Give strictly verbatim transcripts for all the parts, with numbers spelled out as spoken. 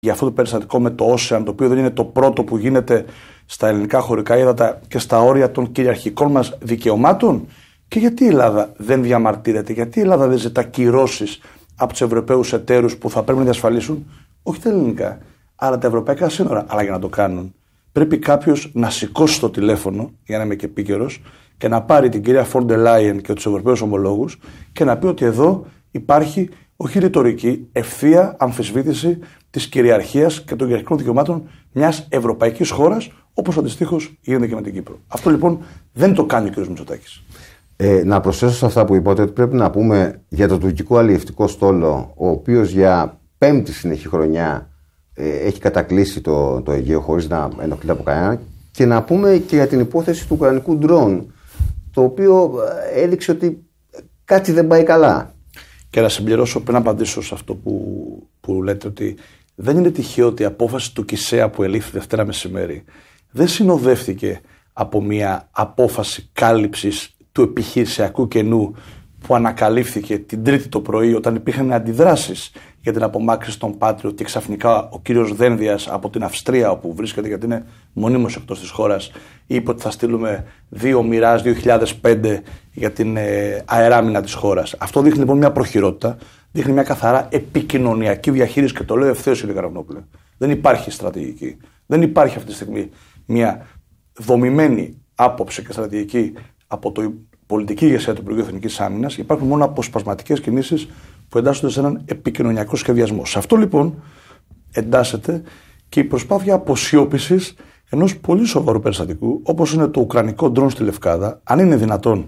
για αυτό το περιστατικό με το Ocean, το οποίο δεν είναι το πρώτο που γίνεται στα ελληνικά χωρικά ύδατα και στα όρια των κυριαρχικών μας δικαιωμάτων. Και γιατί η Ελλάδα δεν διαμαρτύρεται, γιατί η Ελλάδα δεν ζητά κυρώσεις από τους Ευρωπαίους εταίρους που θα πρέπει να διασφαλίσουν όχι τα ελληνικά, αλλά τα ευρωπαϊκά σύνορα. Αλλά για να το κάνουν, πρέπει κάποιος να σηκώσει το τηλέφωνο, για να είμαι και επίκαιρος, και να πάρει την κυρία Φόντερ Λάιεν και τους Ευρωπαίους ομολόγους και να πει ότι εδώ υπάρχει όχι ρητορική, ευθεία αμφισβήτηση της κυριαρχίας και των κυριαρχικών δικαιωμάτων μιας ευρωπαϊκής χώρας, όπως αντιστοίχως γίνεται και με την Κύπρο. Αυτό λοιπόν δεν το κάνει ο κ. Μητσοτάκης. Ε, να προσθέσω σε αυτά που είπατε ότι πρέπει να πούμε για το τουρκικό αλλιευτικό στόλο, ο οποίος για πέμπτη συνεχή χρονιά ε, έχει κατακλείσει το, το Αιγαίο χωρίς να ενοχλείται από κανένα, και να πούμε και για την υπόθεση του ουκρανικού ντρόουν, το οποίο έδειξε ότι κάτι δεν πάει καλά. Και να συμπληρώσω πριν απαντήσω σε αυτό που, που λέτε, ότι δεν είναι τυχαίο ότι η απόφαση του ΚΙΣΕΑ που ελήφθη Δευτέρα μεσημέρι δεν συνοδεύτηκε από μια απόφαση κάλυψης του επιχειρησιακού κενού που ανακαλύφθηκε την Τρίτη το πρωί, όταν υπήρχαν αντιδράσεις για την απομάκρυνση των Patriot και ξαφνικά ο κύριος Δένδιας από την Αυστρία, όπου βρίσκεται γιατί είναι μονίμως εκτός της χώρας, είπε ότι θα στείλουμε δύο Μοιράζ δύο χιλιάδες πέντε για την ε, αεράμινα της χώρας. Αυτό δείχνει λοιπόν μια προχειρότητα, δείχνει μια καθαρά επικοινωνιακή διαχείριση, και το λέω ευθέως, κύριε Καραμανόπουλε. Δεν υπάρχει στρατηγική. Δεν υπάρχει αυτή τη στιγμή μια δομημένη άποψη και στρατηγική από το πολιτική ηγεσία του Υπουργείου Εθνικής Άμυνας. Υπάρχουν μόνο αποσπασματικές κινήσεις που εντάσσονται σε έναν επικοινωνιακό σχεδιασμό. Σε αυτό λοιπόν εντάσσεται και η προσπάθεια αποσιώπησης ενός πολύ σοβαρού περιστατικού, όπως είναι το ουκρανικό ντρόν στη Λευκάδα. Αν είναι δυνατόν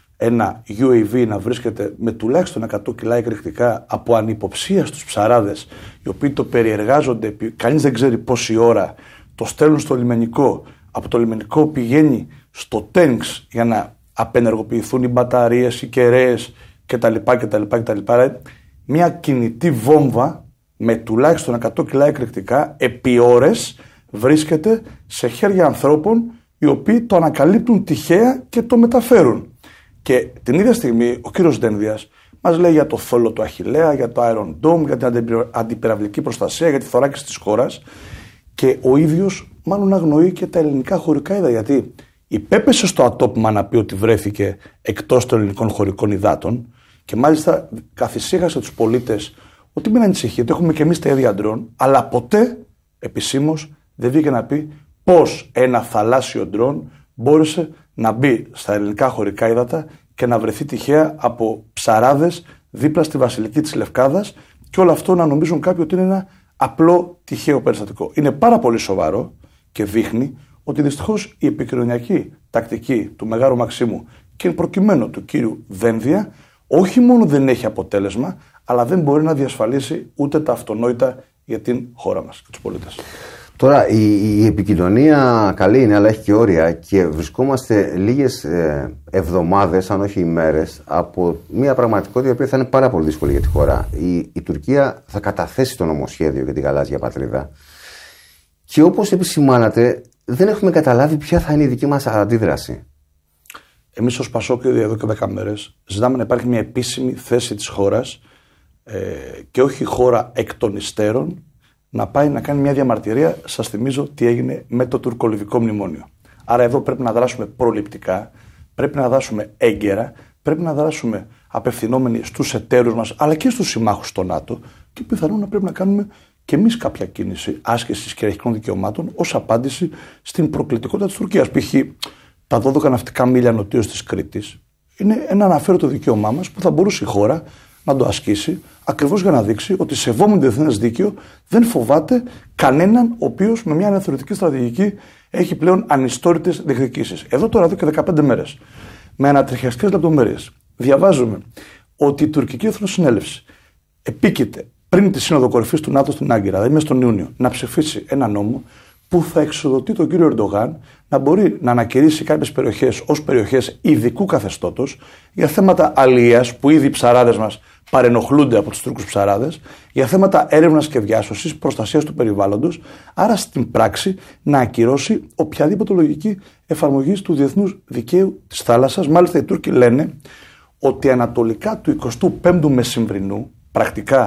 ένα γιου έι βι να βρίσκεται με τουλάχιστον εκατό κιλά εκρηκτικά από ανυποψία στους ψαράδες, οι οποίοι το περιεργάζονται, κανείς δεν ξέρει πόση ώρα, το στέλνουν στο λιμενικό, από το λιμενικό πηγαίνει στο τέγκς για να απενεργοποιηθούν οι μπαταρίες, οι κεραίες κτλ. κτλ, κτλ. Μια κινητή βόμβα με τουλάχιστον εκατό κιλά εκρηκτικά επί ώρες βρίσκεται σε χέρια ανθρώπων οι οποίοι το ανακαλύπτουν τυχαία και το μεταφέρουν. Και την ίδια στιγμή ο κύριος Δένδιας μας λέει για το θόλο του Αχιλλέα, για το Iron Dome, για την αντιπυραυλική προστασία, για τη θωράκιση της χώρας, και ο ίδιος μάλλον αγνοεί και τα ελληνικά χωρικά είδα, γιατί υπέπεσε στο ατόπιμα να πει ότι βρέθηκε εκτός των ελληνικών χωρικών υδάτων, και μάλιστα καθησύχασε τους πολίτες ότι μην ανησυχείτε, έχουμε και εμείς τα ίδια ντρόν, αλλά ποτέ επισήμως δεν βγήκε να πει πώς ένα θαλάσσιο ντρόν μπόρεσε να μπει στα ελληνικά χωρικά ύδατα και να βρεθεί τυχαία από ψαράδες δίπλα στη Βασιλική της Λευκάδας, και όλο αυτό να νομίζουν κάποιοι ότι είναι ένα απλό τυχαίο περιστατικό. Είναι πάρα πολύ σοβαρό και δείχνει ότι δυστυχώς η επικοινωνιακή τακτική του Μεγάρου Μαξίμου και προκειμένου του κύριου Δένδια όχι μόνο δεν έχει αποτέλεσμα, αλλά δεν μπορεί να διασφαλίσει ούτε τα αυτονόητα για την χώρα μας και τους πολίτες. Τώρα η, η επικοινωνία καλή είναι, αλλά έχει και όρια, και βρισκόμαστε λίγες ε, εβδομάδες, αν όχι ημέρες, από μια πραγματικότητα η οποία θα είναι πάρα πολύ δύσκολη για τη χώρα. Η, η Τουρκία θα καταθέσει το νομοσχέδιο για την γαλάζια πατρίδα, και όπως επισημάνατε, δεν έχουμε καταλάβει ποια θα είναι η δική μας αντίδραση. Εμείς ως Πασόκ εδώ και δέκα μέρες ζητάμε να υπάρχει μια επίσημη θέση της χώρας, ε, και όχι η χώρα εκ των υστέρων να πάει να κάνει μια διαμαρτυρία. Σας θυμίζω τι έγινε με το τουρκολιβικό μνημόνιο. Άρα εδώ πρέπει να δράσουμε προληπτικά, πρέπει να δράσουμε έγκαιρα, πρέπει να δράσουμε απευθυνόμενοι στους εταίρους μας αλλά και στους συμμάχους στο ΝΑΤΟ, και πιθανόν να πρέπει να κάνουμε και εμείς κάποια κίνηση άσκησης κυριαρχικών δικαιωμάτων ως απάντηση στην προκλητικότητα της Τουρκίας. Π.χ. τα δώδεκα ναυτικά μίλια νοτίως της Κρήτης είναι ένα αναφέρετο δικαίωμά μας που θα μπορούσε η χώρα να το ασκήσει, ακριβώς για να δείξει ότι σεβόμενο το διεθνές δίκαιο δεν φοβάται κανέναν ο οποίος με μια αναθεωρητική στρατηγική έχει πλέον ανιστόρητες διεκδικήσεις. Εδώ τώρα, εδώ και δεκαπέντε μέρες, με ανατριχιαστικές λεπτομέρειες, διαβάζουμε ότι η τουρκική Εθνοσυνέλευση επίκειται πριν τη Σύνοδο Κορυφής του ΝΑΤΟ στην Άγκυρα, δηλαδή μέσα τον Ιούνιο, να ψηφίσει ένα νόμο που θα εξοδοτεί τον κύριο Ερντογάν να μπορεί να ανακηρύσει κάποιες περιοχές ως περιοχές ειδικού καθεστώτος για θέματα αλιείας, που ήδη οι ψαράδες μας παρενοχλούνται από τους Τούρκους ψαράδες, για θέματα έρευνας και διάσωσης, προστασίας του περιβάλλοντος, άρα στην πράξη να ακυρώσει οποιαδήποτε λογική εφαρμογής του διεθνούς δικαίου της θάλασσας. Μάλιστα οι Τούρκοι λένε ότι ανατολικά του εικοστού πέμπτου μεσημβρινού, πρακτικά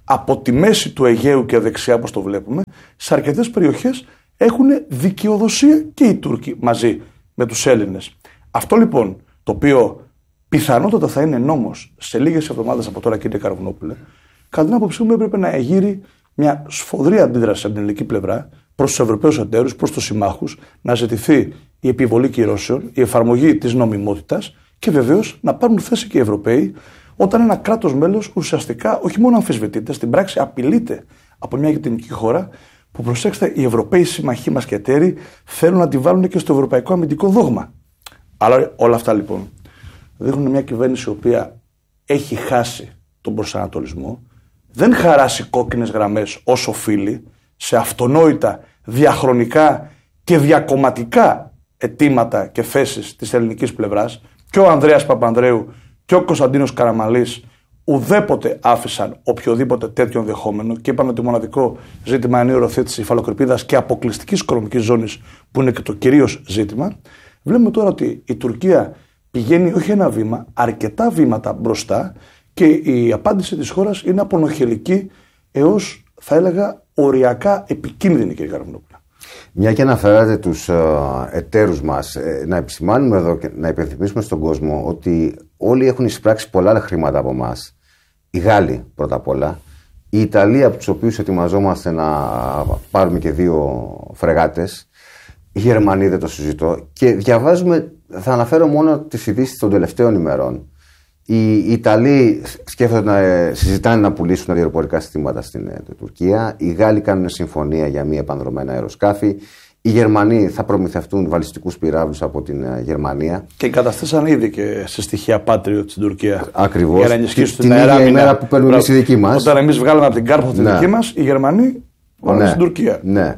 από τη μέση του Αιγαίου και δεξιά, όπως το βλέπουμε, σε αρκετές περιοχές έχουν δικαιοδοσία και οι Τούρκοι μαζί με τους Έλληνες. Αυτό λοιπόν, το οποίο πιθανότατα θα είναι νόμος σε λίγες εβδομάδες από τώρα, κύριε Καρβουνόπουλε, κατά την άποψή μου έπρεπε να εγείρει μια σφοδρή αντίδραση από την ελληνική πλευρά προς τους Ευρωπαίους εταίρους, προς τους συμμάχους, να ζητηθεί η επιβολή κυρώσεων, η εφαρμογή της νομιμότητας και βεβαίως να πάρουν θέση και οι Ευρωπαίοι όταν ένα κράτος μέλος ουσιαστικά όχι μόνο αμφισβητείται, στην πράξη απειλείται από μια γειτονική χώρα που, προσέξτε, οι Ευρωπαίοι συμμαχοί μας και εταίροι θέλουν να τη βάλουν και στο ευρωπαϊκό αμυντικό δόγμα. Αλλά όλα αυτά λοιπόν δείχνουν μια κυβέρνηση η οποία έχει χάσει τον προσανατολισμό, δεν χαράσει κόκκινες γραμμές όσο οφείλει σε αυτονόητα, διαχρονικά και διακομματικά αιτήματα και θέσεις της ελληνικής πλευράς. Και ο Ανδρέας Παπανδρέου και ο Κωνσταντίνος Καραμανλής ουδέποτε άφησαν οποιοδήποτε τέτοιο ενδεχόμενο και είπαν ότι το μοναδικό ζήτημα είναι η οριοθέτηση υφαλοκρηπίδας και αποκλειστικής οικονομικής ζώνης, που είναι και το κυρίως ζήτημα. Βλέπουμε τώρα ότι η Τουρκία πηγαίνει όχι ένα βήμα, αρκετά βήματα μπροστά και η απάντηση της χώρας είναι απονοχελική έως, θα έλεγα, οριακά επικίνδυνη, κύριε Καρβουνόπουλε. Μια και αναφέρατε τους uh, εταίρους μας, ε, να επισημάνουμε εδώ και να υπενθυμίσουμε στον κόσμο ότι όλοι έχουν εισπράξει πολλά χρήματα από εμάς. Οι Γάλλοι πρώτα απ' όλα, η Ιταλία από τους οποίους ετοιμαζόμαστε να πάρουμε και δύο φρεγάτες, οι Γερμανοί δεν το συζητώ, και διαβάζουμε, θα αναφέρω μόνο τις ειδήσεις των τελευταίων ημερών. Οι Ιταλοί σκέφτονται να συζητάνε να πουλήσουν αεροπορικά συστήματα στην Τουρκία. Οι Γάλλοι κάνουν συμφωνία για μη επανδρομένα αεροσκάφη. Οι Γερμανοί θα προμηθευτούν βαλιστικούς πυράβλους από την Γερμανία. Και εγκαταστήσαν ήδη και σε στοιχεία Patriot στην Τουρκία. Ακριβώς. Για να ενισχύσουν την ίδια ημέρα που παίρνουν εμείς οι δικοί μας. Όταν εμείς βγάλαμε από την Κάρπαθο τη δική μας, οι Γερμανοί πάνε ναι. στην Τουρκία. Ναι.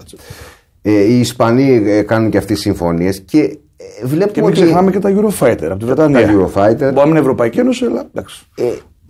Ε, οι Ισπανοί κάνουν και αυτοί συμφωνίες και. Βλέπουμε και μην ότι... ξεχνάμε και τα Eurofighter από τη Βρετανία. Τα Eurofighter. Μπορεί να είναι Ευρωπαϊκή Ένωση, αλλά εντάξει. Ε,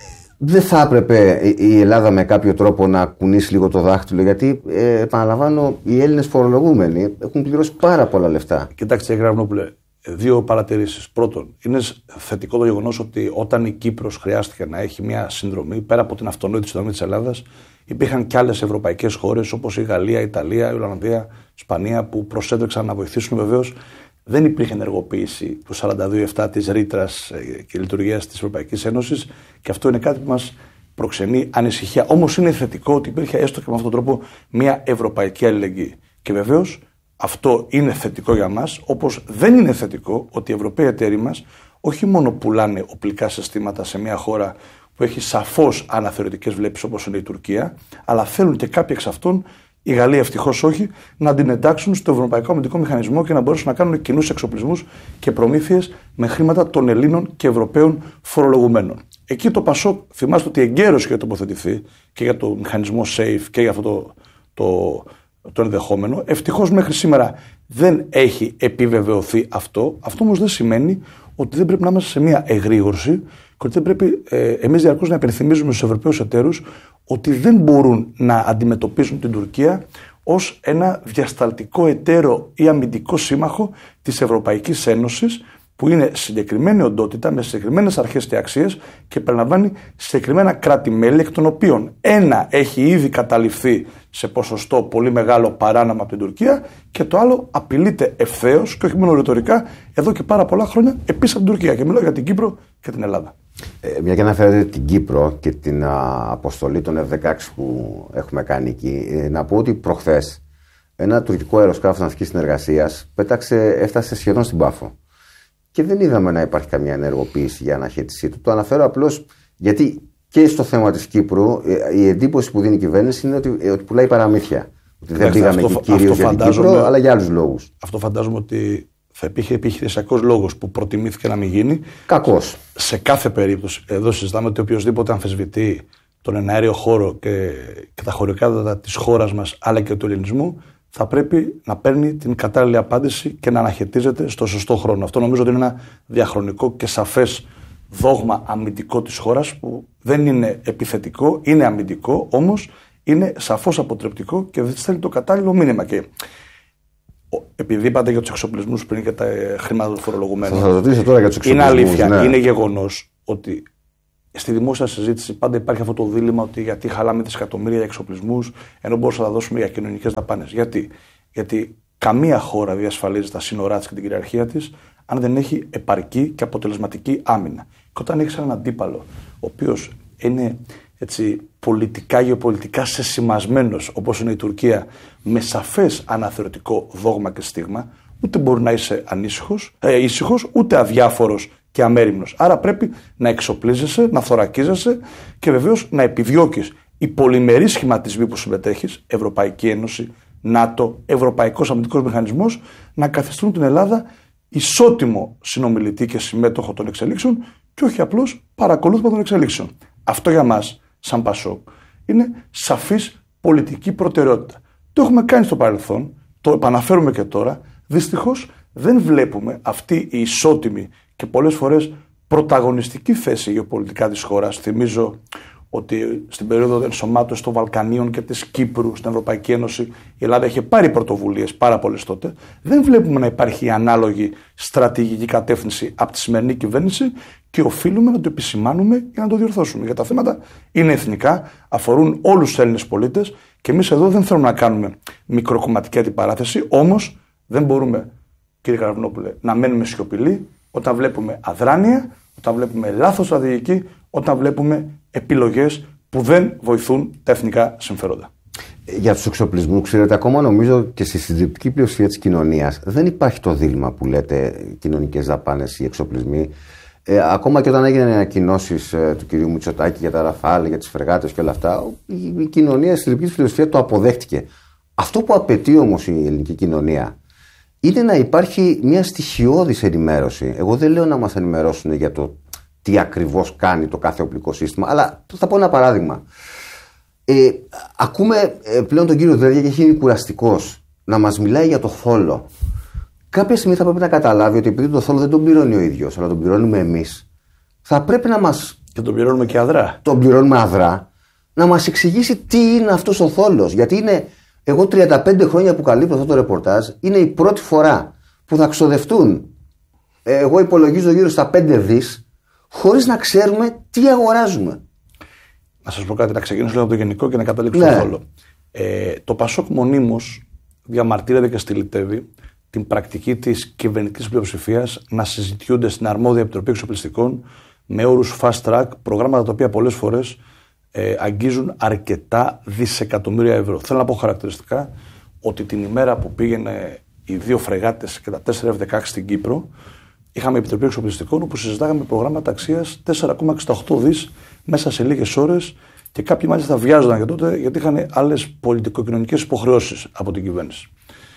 δεν θα έπρεπε η Ελλάδα με κάποιο τρόπο να κουνήσει λίγο το δάχτυλο, γιατί ε, επαναλαμβάνω, οι Έλληνες φορολογούμενοι έχουν πληρώσει πάρα πολλά λεφτά. Κοιτάξτε, κύριε Γραβνόπουλε, δύο παρατηρήσεις. Πρώτον, είναι θετικό το γεγονός ότι όταν η Κύπρος χρειάστηκε να έχει μια συνδρομή, πέρα από την αυτονόητη συνδρομή της Ελλάδας, υπήρχαν και άλλες ευρωπαϊκές χώρες όπως η Γαλλία, η Ιταλία, η Ολλανδία, η Ισπανία που προσέδεξαν να βοηθήσουν. Βεβαίως δεν υπήρχε ενεργοποίηση του σαράντα δύο επτά της ρήτρας και λειτουργίας της Ευρωπαϊκής Ένωσης και αυτό είναι κάτι που μας προξενεί ανησυχία. Όμως είναι θετικό ότι υπήρχε έστω και με αυτόν τον τρόπο μια ευρωπαϊκή αλληλεγγύη. Και βεβαίως αυτό είναι θετικό για μας, όπως δεν είναι θετικό ότι οι Ευρωπαίοι εταίροι μας όχι μόνο πουλάνε οπλικά συστήματα σε μια χώρα που έχει σαφώς αναθεωρητικές βλέψεις όπως είναι η Τουρκία, αλλά θέλουν και κάποιοι εξ αυτών, η Γαλλία ευτυχώς όχι, να την εντάξουν στο Ευρωπαϊκό Αμυντικό Μηχανισμό και να μπορέσουν να κάνουν κοινούς εξοπλισμούς και προμήθειες με χρήματα των Ελλήνων και Ευρωπαίων φορολογουμένων. Εκεί το Πασόκ, θυμάστε ότι εγκαίρως είχε τοποθετηθεί και για το μηχανισμό SAFE και για αυτό το, το, το ενδεχόμενο. Ευτυχώς μέχρι σήμερα δεν έχει επιβεβαιωθεί αυτό. Αυτό όμως δεν σημαίνει ότι δεν πρέπει να είμαστε σε μια εγρήγορση και ότι δεν πρέπει ε, εμείς διαρκώς να υπενθυμίζουμε στους Ευρωπαίους εταίρους ότι δεν μπορούν να αντιμετωπίσουν την Τουρκία ως ένα διασταλτικό εταίρο ή αμυντικό σύμμαχο της Ευρωπαϊκής Ένωσης που είναι συγκεκριμένη οντότητα με συγκεκριμένες αρχές και αξίες και περιλαμβάνει συγκεκριμένα κράτη-μέλη, εκ των οποίων ένα έχει ήδη καταληφθεί σε ποσοστό πολύ μεγάλο παράνομα από την Τουρκία και το άλλο απειλείται ευθέως και όχι μόνο ρητορικά εδώ και πάρα πολλά χρόνια επίσης από την Τουρκία. Και μιλάω για την Κύπρο και την Ελλάδα. Ε, μια και αναφέρετε την Κύπρο και την α, αποστολή των εφ δεκαέξι που έχουμε κάνει εκεί, ε, να πω ότι προχθές ένα τουρκικό αεροσκάφος ναυτικής συνεργασίας πέταξε, έφτασε σχεδόν στην Πάφο. Και δεν είδαμε να υπάρχει καμία ενεργοποίηση για αναχέτησή του. Το αναφέρω απλώς γιατί και στο θέμα της Κύπρου η εντύπωση που δίνει η κυβέρνηση είναι ότι, ότι πουλάει παραμύθια. Ότι δεν πήγαμε εκεί κυρίως για την Κύπρο, αλλά για άλλους λόγους. Αυτό φαντάζομαι ότι θα υπήρχε επιχειρησιακός λόγος που προτιμήθηκε να μην γίνει. Κακός. Σε κάθε περίπτωση, εδώ συζητάμε ότι οποιοδήποτε αμφισβητεί τον εναέριο χώρο και, και τα χωρικά δεδομένα της χώρας μας αλλά και του ελληνισμού, θα πρέπει να παίρνει την κατάλληλη απάντηση και να αναχαιτίζεται στο σωστό χρόνο. Αυτό νομίζω ότι είναι ένα διαχρονικό και σαφές δόγμα αμυντικό της χώρας που δεν είναι επιθετικό, είναι αμυντικό, όμως είναι σαφώς αποτρεπτικό και δεν στέλνει το κατάλληλο μήνυμα. Και επειδή είπατε για τους εξοπλισμούς πριν και τα χρήματα των φορολογουμένων, θα ρωτήσω τώρα για τους είναι εξοπλισμούς. αλήθεια, Ναι. είναι γεγονός ότι στη δημόσια συζήτηση πάντα υπάρχει αυτό το δίλημμα ότι γιατί χαλάμε δισεκατομμύρια για εξοπλισμούς, ενώ μπορούσαμε να τα δώσουμε για κοινωνικές δαπάνες. Γιατί? Γιατί καμία χώρα διασφαλίζει τα σύνορά της και την κυριαρχία της αν δεν έχει επαρκή και αποτελεσματική άμυνα. Και όταν έχεις έναν αντίπαλο, ο οποίος είναι έτσι, πολιτικά, γεωπολιτικά σεσημασμένος, όπως είναι η Τουρκία, με σαφές αναθεωρητικό δόγμα και στίγμα, ούτε μπορεί να είσαι ανήσυχος, ε, ήσυχος, ούτε αδιάφορος και αμέριμνος. Άρα πρέπει να εξοπλίζεσαι, να θωρακίζεσαι και βεβαίως να επιδιώκεις οι πολυμερείς σχηματισμοί που συμμετέχεις, Ευρωπαϊκή Ένωση, ΝΑΤΟ, Ευρωπαϊκός Αμυντικός Μηχανισμός, να καθιστούν την Ελλάδα ισότιμο συνομιλητή και συμμέτοχο των εξελίξεων και όχι απλώς παρακολούθημα των εξελίξεων. Αυτό για μας, σαν Πασόκ, είναι σαφής πολιτική προτεραιότητα. Το έχουμε κάνει στο παρελθόν, το επαναφέρουμε και τώρα. Δυστυχώς δεν βλέπουμε αυτή η ισότιμη και πολλές φορές πρωταγωνιστική θέση γεωπολιτικά της χώρας. Θυμίζω ότι στην περίοδο ενσωμάτωσης των Βαλκανίων και της Κύπρου στην Ευρωπαϊκή Ένωση η Ελλάδα είχε πάρει πρωτοβουλίες πάρα πολλές τότε. Δεν βλέπουμε να υπάρχει η ανάλογη στρατηγική κατεύθυνση από τη σημερινή κυβέρνηση και οφείλουμε να το επισημάνουμε για να το διορθώσουμε. Γιατί τα θέματα είναι εθνικά, αφορούν όλους τους Έλληνες πολίτες και εμείς εδώ δεν θέλουμε να κάνουμε μικροκομματική αντιπαράθεση. Όμως δεν μπορούμε, κύριε Καραβινόπουλε, να μένουμε σιωπηλοί όταν βλέπουμε αδράνεια, όταν βλέπουμε λάθος στρατηγική, όταν βλέπουμε επιλογές που δεν βοηθούν τα εθνικά συμφέροντα. Για τους εξοπλισμούς, ξέρετε, ακόμα νομίζω και στη συντριπτική πλειοψηφία της κοινωνίας δεν υπάρχει το δίλημμα που λέτε κοινωνικές δαπάνες ή εξοπλισμοί. Ε, ακόμα και όταν έγιναν οι ανακοινώσεις ε, του κυρίου Μητσοτάκη για τα Ραφάλ, για τις φρεγάτες και όλα αυτά, η, η κοινωνία, η συντριπτική πλειοψηφία το αποδέχτηκε. Αυτό που απαιτεί όμως η ελληνική κοινωνία είναι να υπάρχει μια στοιχειώδης ενημέρωση. Εγώ δεν λέω να μας ενημερώσουν για το τι ακριβώς κάνει το κάθε οπλικό σύστημα, αλλά θα πω ένα παράδειγμα. Ε, ακούμε ε, πλέον τον κύριο Δένδια και έχει γίνει κουραστικός να μας μιλάει για το θόλο. Κάποια στιγμή θα πρέπει να καταλάβει ότι επειδή το θόλο δεν τον πληρώνει ο ίδιος, αλλά τον πληρώνουμε εμείς, θα πρέπει να μας. Και τον πληρώνουμε και αδρά. Τον πληρώνουμε αδρά, να μας εξηγήσει τι είναι αυτός ο θόλος. Γιατί είναι. Εγώ τριάντα πέντε χρόνια που καλύπτω αυτό το ρεπορτάζ, είναι η πρώτη φορά που θα ξοδευτούν, εγώ υπολογίζω γύρω στα πέντε δις, χωρίς να ξέρουμε τι αγοράζουμε. Να σας πω κάτι, να ξεκινήσω λίγο από το γενικό και να καταλήξω ναι. στο θόλο. Ε, το Πασόκ μονίμως διαμαρτύρεται και στυλιτεύει την πρακτική της κυβερνητικής πλειοψηφίας να συζητιούνται στην αρμόδια Επιτροπή Εξοπλιστικών με όρους fast track, προγράμματα τα οποία πολλές φορές Ε, αγγίζουν αρκετά δισεκατομμύρια ευρώ. Θέλω να πω χαρακτηριστικά ότι την ημέρα που πήγαινε οι δύο φρεγάτες και τα τέσσερα εφ δεκαέξι στην Κύπρο, είχαμε επιτροπή εξοπλιστικών όπου συζητάγαμε προγράμματα αξίας τέσσερα κόμμα εξήντα οκτώ δις μέσα σε λίγες ώρες και κάποιοι μάλιστα βιάζονταν για τότε γιατί είχαν άλλες πολιτικο-κοινωνικές υποχρεώσεις από την κυβέρνηση.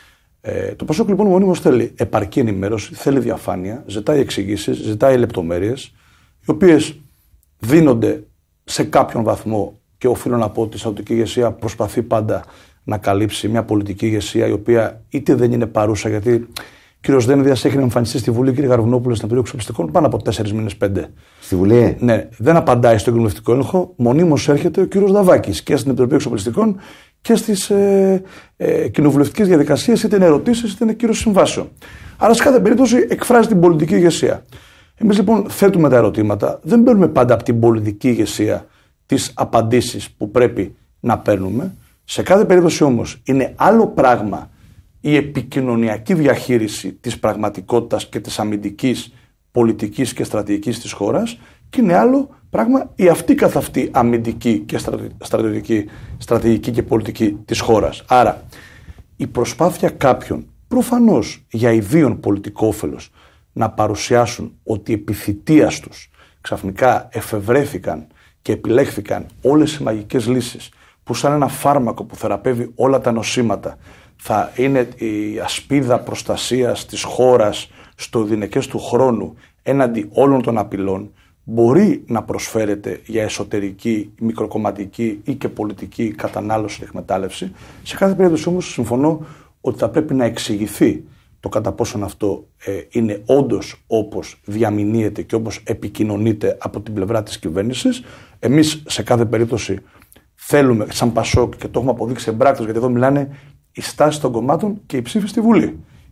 Ε, το Πασόκ λοιπόν μονίμως θέλει επαρκή ενημέρωση, θέλει διαφάνεια, ζητάει εξηγήσεις, ζητάει λεπτομέρειες, οι οποίες δίνονται σε κάποιον βαθμό και οφείλω να πω ότι η στρατιωτική ηγεσία προσπαθεί πάντα να καλύψει μια πολιτική ηγεσία η οποία είτε δεν είναι παρούσα, γιατί ο κύριος Δένδιας έχει εμφανιστεί στη Βουλή, κύριε Γαρβουνόπουλε, στην Επιτροπή Εξοπλιστικών πάνω από τέσσερις μήνες, πέντε. Στη Βουλή. Ναι, δεν απαντάει στον κοινοβουλευτικό έλεγχο. Μονίμως έρχεται ο κύριος Δαβάκης και στην Επιτροπή Εξοπλιστικών και στις ε, ε, κοινοβουλευτικές διαδικασίες, είτε είναι ερωτήσεις είτε είναι κύρωση συμβάσεων. Άρα, σε κάθε περίπτωση εκφράζει την πολιτική ηγεσία. Εμείς λοιπόν θέτουμε τα ερωτήματα, δεν παίρνουμε πάντα από την πολιτική ηγεσία τις απαντήσεις που πρέπει να παίρνουμε. Σε κάθε περίπτωση όμως είναι άλλο πράγμα η επικοινωνιακή διαχείριση της πραγματικότητας και της αμυντικής, πολιτικής και στρατηγικής της χώρας και είναι άλλο πράγμα η αυτή καθ' αυτή αμυντική και στρατηγική, στρατηγική και πολιτική της χώρας. Άρα η προσπάθεια κάποιων προφανώς για ιδίων πολιτικό όφελος να παρουσιάσουν ότι επί θητείας τους ξαφνικά εφευρέθηκαν και επιλέχθηκαν όλες οι μαγικές λύσεις που σαν ένα φάρμακο που θεραπεύει όλα τα νοσήματα θα είναι η ασπίδα προστασίας της χώρας στο δυναικές του χρόνου έναντι όλων των απειλών, μπορεί να προσφέρεται για εσωτερική, μικροκομματική ή και πολιτική κατανάλωση και εκμετάλλευση. Σε κάθε περίπτωση όμως συμφωνώ ότι θα πρέπει να εξηγηθεί το κατά πόσον αυτό ε, είναι όντως όπως διαμηνύεται και όπως επικοινωνείται από την πλευρά της κυβέρνησης. Εμείς σε κάθε περίπτωση θέλουμε σαν Πασόκ, και το έχουμε αποδείξει σε πράκτος, γιατί εδώ μιλάνε οι στάσεις των κομμάτων και οι ψήφοι στη Βουλή.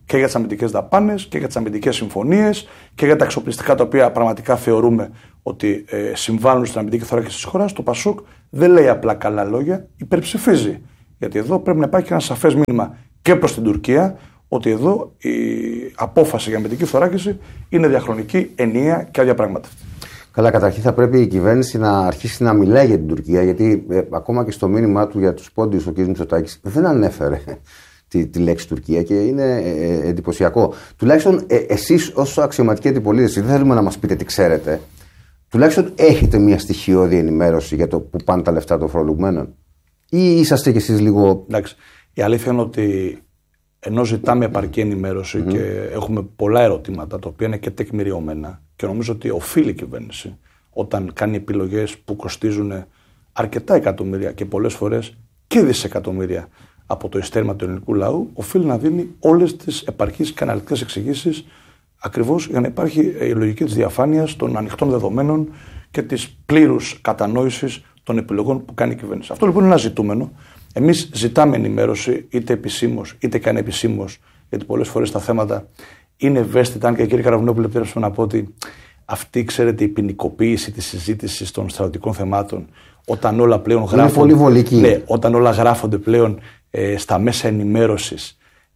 και για τις αμυντικές δαπάνες και για τις αμυντικές συμφωνίες και για τα εξοπλιστικά τα οποία πραγματικά θεωρούμε ότι ε, συμβάλλουν στην αμυντική θωράκιση της χώρας. Το Πασόκ δεν λέει απλά καλά λόγια, υπερψηφίζει. Γιατί εδώ πρέπει να υπάρχει ένα σαφές μήνυμα και προς την Τουρκία ότι εδώ η απόφαση για αμυντική θωράκιση είναι διαχρονική, ενιαία και αδιαπραγμάτευτη. Καλά, καταρχήν θα πρέπει η κυβέρνηση να αρχίσει να μιλάει για την Τουρκία, γιατί ε, ακόμα και στο μήνυμά του για τους πόντιους ο κ. Μητσοτάκης δεν ανέφερε τη, τη λέξη Τουρκία και είναι ε, εντυπωσιακό. Τουλάχιστον ε, εσείς ως αξιωματική αντιπολίτευση, δεν θέλουμε να μας πείτε τι ξέρετε, τουλάχιστον έχετε μια στοιχειώδη ενημέρωση για το που πάνε τα λεφτά των φορολογουμένων, ή είσαστε κι εσείς λίγο. Εντάξει. Η αλήθεια είναι ότι ενώ ζητάμε επαρκή ενημέρωση mm-hmm. και έχουμε πολλά ερωτήματα τα οποία είναι και τεκμηριωμένα και νομίζω ότι οφείλει η κυβέρνηση όταν κάνει επιλογές που κοστίζουν αρκετά εκατομμύρια και πολλές φορές και δισεκατομμύρια από το ειστέρημα του ελληνικού λαού, οφείλει να δίνει όλες τις επαρκείς και αναλυτικές εξηγήσεις ακριβώς για να υπάρχει η λογική της διαφάνειας, των ανοιχτών δεδομένων και της πλήρους κατανόησης των επιλογών που κάνει η κυβέρνηση. Αυτό λοιπόν είναι ένα ζητούμενο. Εμείς ζητάμε ενημέρωση, είτε επισήμως είτε και ανεπισήμως, γιατί πολλές φορές τα θέματα είναι ευαίσθητα. Αν και κύριε Καραβουνόπουλε, επιτρέψτε να πω ότι αυτή, ξέρετε, η ποινικοποίηση της συζήτησης των στρατιωτικών θεμάτων, όταν όλα πλέον γράφονται. Είναι πολύ βολική. Ναι, όταν όλα γράφονται πλέον ε, στα μέσα ενημέρωσης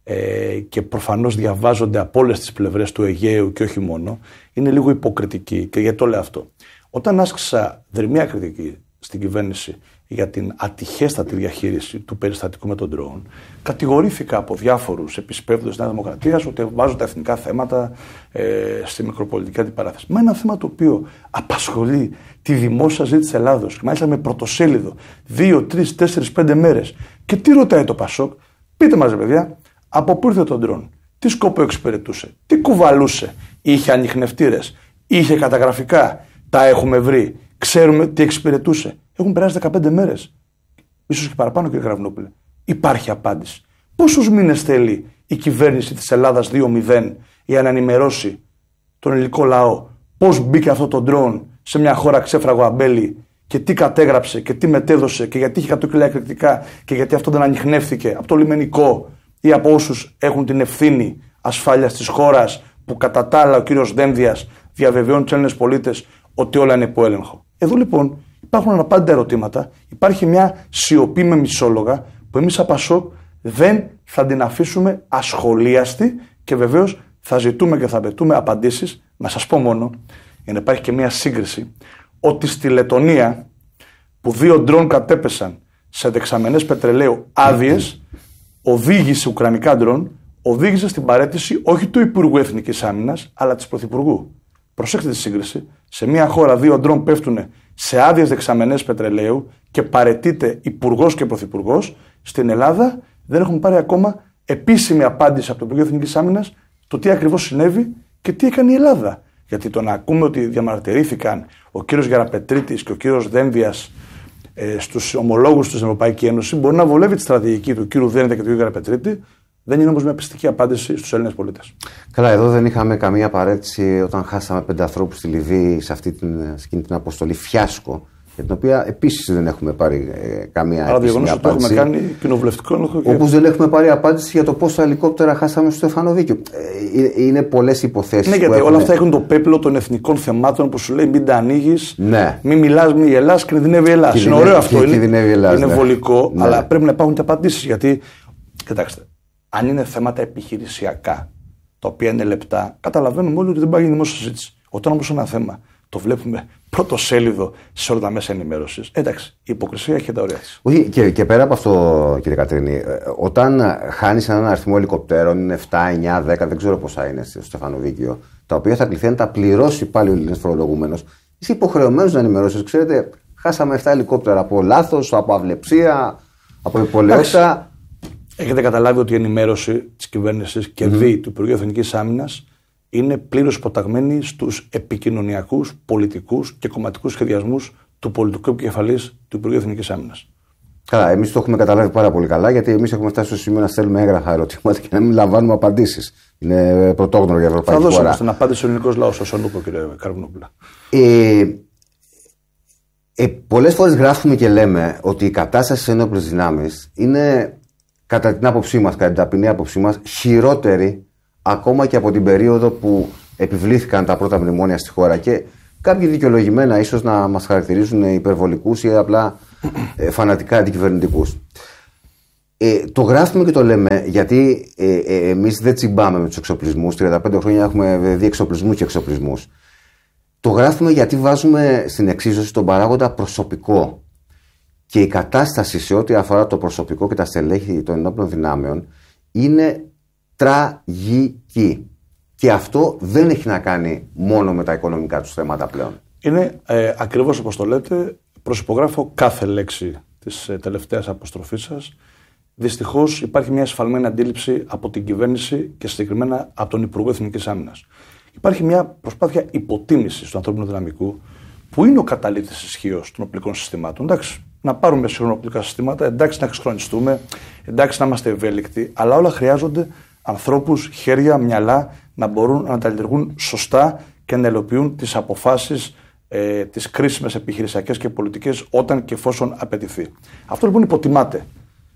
ε, και προφανώς διαβάζονται από όλες τις πλευρές του Αιγαίου και όχι μόνο, είναι λίγο υποκριτική. Και γιατί το λέω αυτό? Όταν άσκησα δρυμία κριτική στην κυβέρνηση για την ατυχέστατη διαχείριση του περιστατικού με τον ντρόουν, κατηγορήθηκα από διάφορους επισπεύδοντες της Νέας Δημοκρατίας ότι βάζω τα εθνικά θέματα ε, στη μικροπολιτική αντιπαράθεση. Μα ένα θέμα το οποίο απασχολεί τη δημόσια ζήτηση της Ελλάδος, και μάλιστα με πρωτοσέλιδο δύο, τρεις, τέσσερις, πέντε μέρες. Και τι ρωτάει το Πασόκ? Πείτε μας, παιδιά, από πού ήρθε το ντρόουν, τι σκοπό εξυπηρετούσε, τι κουβαλούσε, είχε ανιχνευτήρες, είχε καταγραφικά, τα έχουμε βρει, ξέρουμε τι εξυπηρετούσε. Έχουν περάσει δεκαπέντε μέρες. Ίσως και παραπάνω, κύριε Καραβουνόπουλε. Υπάρχει απάντηση. Πόσους μήνες θέλει η κυβέρνηση της Ελλάδας δύο μηδέν για να ενημερώσει τον ελληνικό λαό πώς μπήκε αυτό το ντρόουν σε μια χώρα ξέφραγο αμπέλι και τι κατέγραψε και τι μετέδωσε και γιατί είχε εκατό κιλά εκρηκτικά και γιατί αυτό δεν ανιχνεύθηκε από το λιμενικό ή από όσους έχουν την ευθύνη ασφάλειας της χώρας, που κατά τα άλλα ο κύριος Δένδιας διαβεβαιώνει τους Έλληνες πολίτες ότι όλα είναι υπό έλεγχο. Εδώ λοιπόν υπάρχουν αναπάντητα ερωτήματα, υπάρχει μια σιωπή με μισόλογα που εμείς από Πασόκ δεν θα την αφήσουμε ασχολίαστη και βεβαίως θα ζητούμε και θα απαιτούμε απαντήσεις. Να σας πω μόνο, για να υπάρχει και μια σύγκριση, ότι στη Λετονία που δύο ντρόν κατέπεσαν σε δεξαμενές πετρελαίου άδειες, οδήγησε ουκρανικά ντρόν, οδήγησε στην παραίτηση όχι του Υπουργού Εθνικής Άμυνας, αλλά της Πρωθυπουργού. Προσέξτε τη σύγκριση. Σε μια χώρα δύο ντρόν πέφτουν σε άδειες δεξαμενές πετρελαίου και παραιτείται υπουργός και πρωθυπουργός. Στην Ελλάδα δεν έχουμε πάρει ακόμα επίσημη απάντηση από το Υπουργείο Εθνικής Άμυνας το τι ακριβώς συνέβη και τι έκανε η Ελλάδα. Γιατί το να ακούμε ότι διαμαρτυρήθηκαν ο κύριος Γεραπετρίτης και ο κύριος Δένδιας ε, στους ομολόγους της Ευρωπαϊκής Ένωσης μπορεί να βολεύει τη στρατηγική του κύριου Δένδια και του κύριου Γεραπετρίτη. Δεν είναι όμως μια πιστική απάντηση στους Έλληνες πολίτες. Καλά, εδώ δεν είχαμε καμία παρέτηση όταν χάσαμε πέντε ανθρώπους στη Λιβύη σε αυτή την, σε αυτή την αποστολή φιάσκο, για την οποία επίσης δεν έχουμε πάρει ε, καμία Άρα, επίσημη απάντηση. Άρα, έχουμε κάνει κοινοβουλευτικό έλεγχο. Και... Όπως δεν έχουμε πάρει απάντηση για το πόσα ελικόπτερα χάσαμε στο Στεφανοδίκιο. Ε, είναι πολλές υποθέσεις. Ναι, που γιατί έχουν... όλα αυτά έχουν το πέπλο των εθνικών θεμάτων που σου λέει μην τα ανοίγεις, ναι. μην μιλάς, μην γελάς, κινδυνεύει η Ελλάδα. Είναι ωραίο αυτό. Είναι, Ελλάς, είναι ναι. βολικό, ναι. αλλά πρέπει να υπάρχουν και απαντήσεις. Γιατί, κοιτάξτε, αν είναι θέματα επιχειρησιακά, τα οποία είναι λεπτά, καταλαβαίνουμε όλοι ότι δεν πάει να γίνει δημόσια συζήτηση. Όταν όμως ένα θέμα το βλέπουμε πρώτο σέλιδο σε όλα τα μέσα ενημέρωσης, εντάξει, η υποκρισία έχει τα ωριά της. Όχι, και, και πέρα από αυτό, κύριε Κατρίνη, όταν χάνεις έναν αριθμό ελικοπτέρων, είναι επτά, εννιά, δέκα, δεν ξέρω πόσα είναι στο Στεφανοδίκιο, τα οποία θα κληθεί να τα πληρώσει πάλι ο Έλληνας φορολογούμενος, είσαι υποχρεωμένος να ενημερώσεις. Ξέρετε, χάσαμε επτά ελικόπτερα από λάθος, από αυλεψία, από υπολαιότητα. Έχετε καταλάβει ότι η ενημέρωση της κυβέρνησης και mm. δι του Υπουργείου Εθνικής Άμυνας είναι πλήρως υποταγμένη στους επικοινωνιακούς, πολιτικούς και κομματικούς σχεδιασμούς του πολιτικού επικεφαλής του Υπουργείου Εθνικής Άμυνας. Καλά, εμείς το έχουμε καταλάβει πάρα πολύ καλά, γιατί εμείς έχουμε φτάσει στο σημείο να στέλνουμε έγγραφα ερωτήματα και να μην λαμβάνουμε απαντήσεις. Είναι πρωτόγνωρο για ευρωπαϊκή χώρα. Θα δώσουμε στην απάντηση ο ελληνικός λαός, όσο νούπο, κύριε Καρβουνόπουλα. Ε, ε, πολλές φορές γράφουμε και λέμε ότι η κατάσταση στις ένοπλες δυνάμεις είναι, κατά την άποψή μας, κατά την ταπεινή άποψή μας, χειρότερη ακόμα και από την περίοδο που επιβλήθηκαν τα πρώτα μνημόνια στη χώρα. Και κάποιοι δικαιολογημένα ίσως να μας χαρακτηρίζουν υπερβολικούς ή απλά ε, φανατικά αντικυβερνητικούς. Ε, το γράφουμε και το λέμε γιατί ε, ε, εμείς δεν τσιμπάμε με τους εξοπλισμούς. τριάντα πέντε χρόνια έχουμε δει εξοπλισμούς και εξοπλισμούς. Το γράφουμε γιατί βάζουμε στην εξίσωση τον παράγοντα προσωπικό. Και η κατάσταση σε ό,τι αφορά το προσωπικό και τα στελέχη των ενόπλων δυνάμεων είναι τραγική. Και αυτό δεν έχει να κάνει μόνο με τα οικονομικά τους θέματα πλέον. Είναι ε, ακριβώς όπως το λέτε. Προσυπογράφω κάθε λέξη της ε, τελευταίας αποστροφής σας. Δυστυχώς υπάρχει μια εσφαλμένη αντίληψη από την κυβέρνηση και συγκεκριμένα από τον Υπουργό Εθνικής Άμυνας. Υπάρχει μια προσπάθεια υποτίμησης του ανθρώπινου δυναμικού που είναι ο καταλήτης ισχύως των οπλικών συστημάτων. Εντάξει, να πάρουμε σύγχρονα οπλικά συστήματα, εντάξει να εξυγχρονιστούμε, εντάξει να είμαστε ευέλικτοι, αλλά όλα χρειάζονται ανθρώπους, χέρια, μυαλά να μπορούν να τα λειτουργούν σωστά και να υλοποιούν τις αποφάσεις, ε, τις κρίσιμες επιχειρησιακές και πολιτικές όταν και εφόσον απαιτηθεί. Αυτό λοιπόν υποτιμάται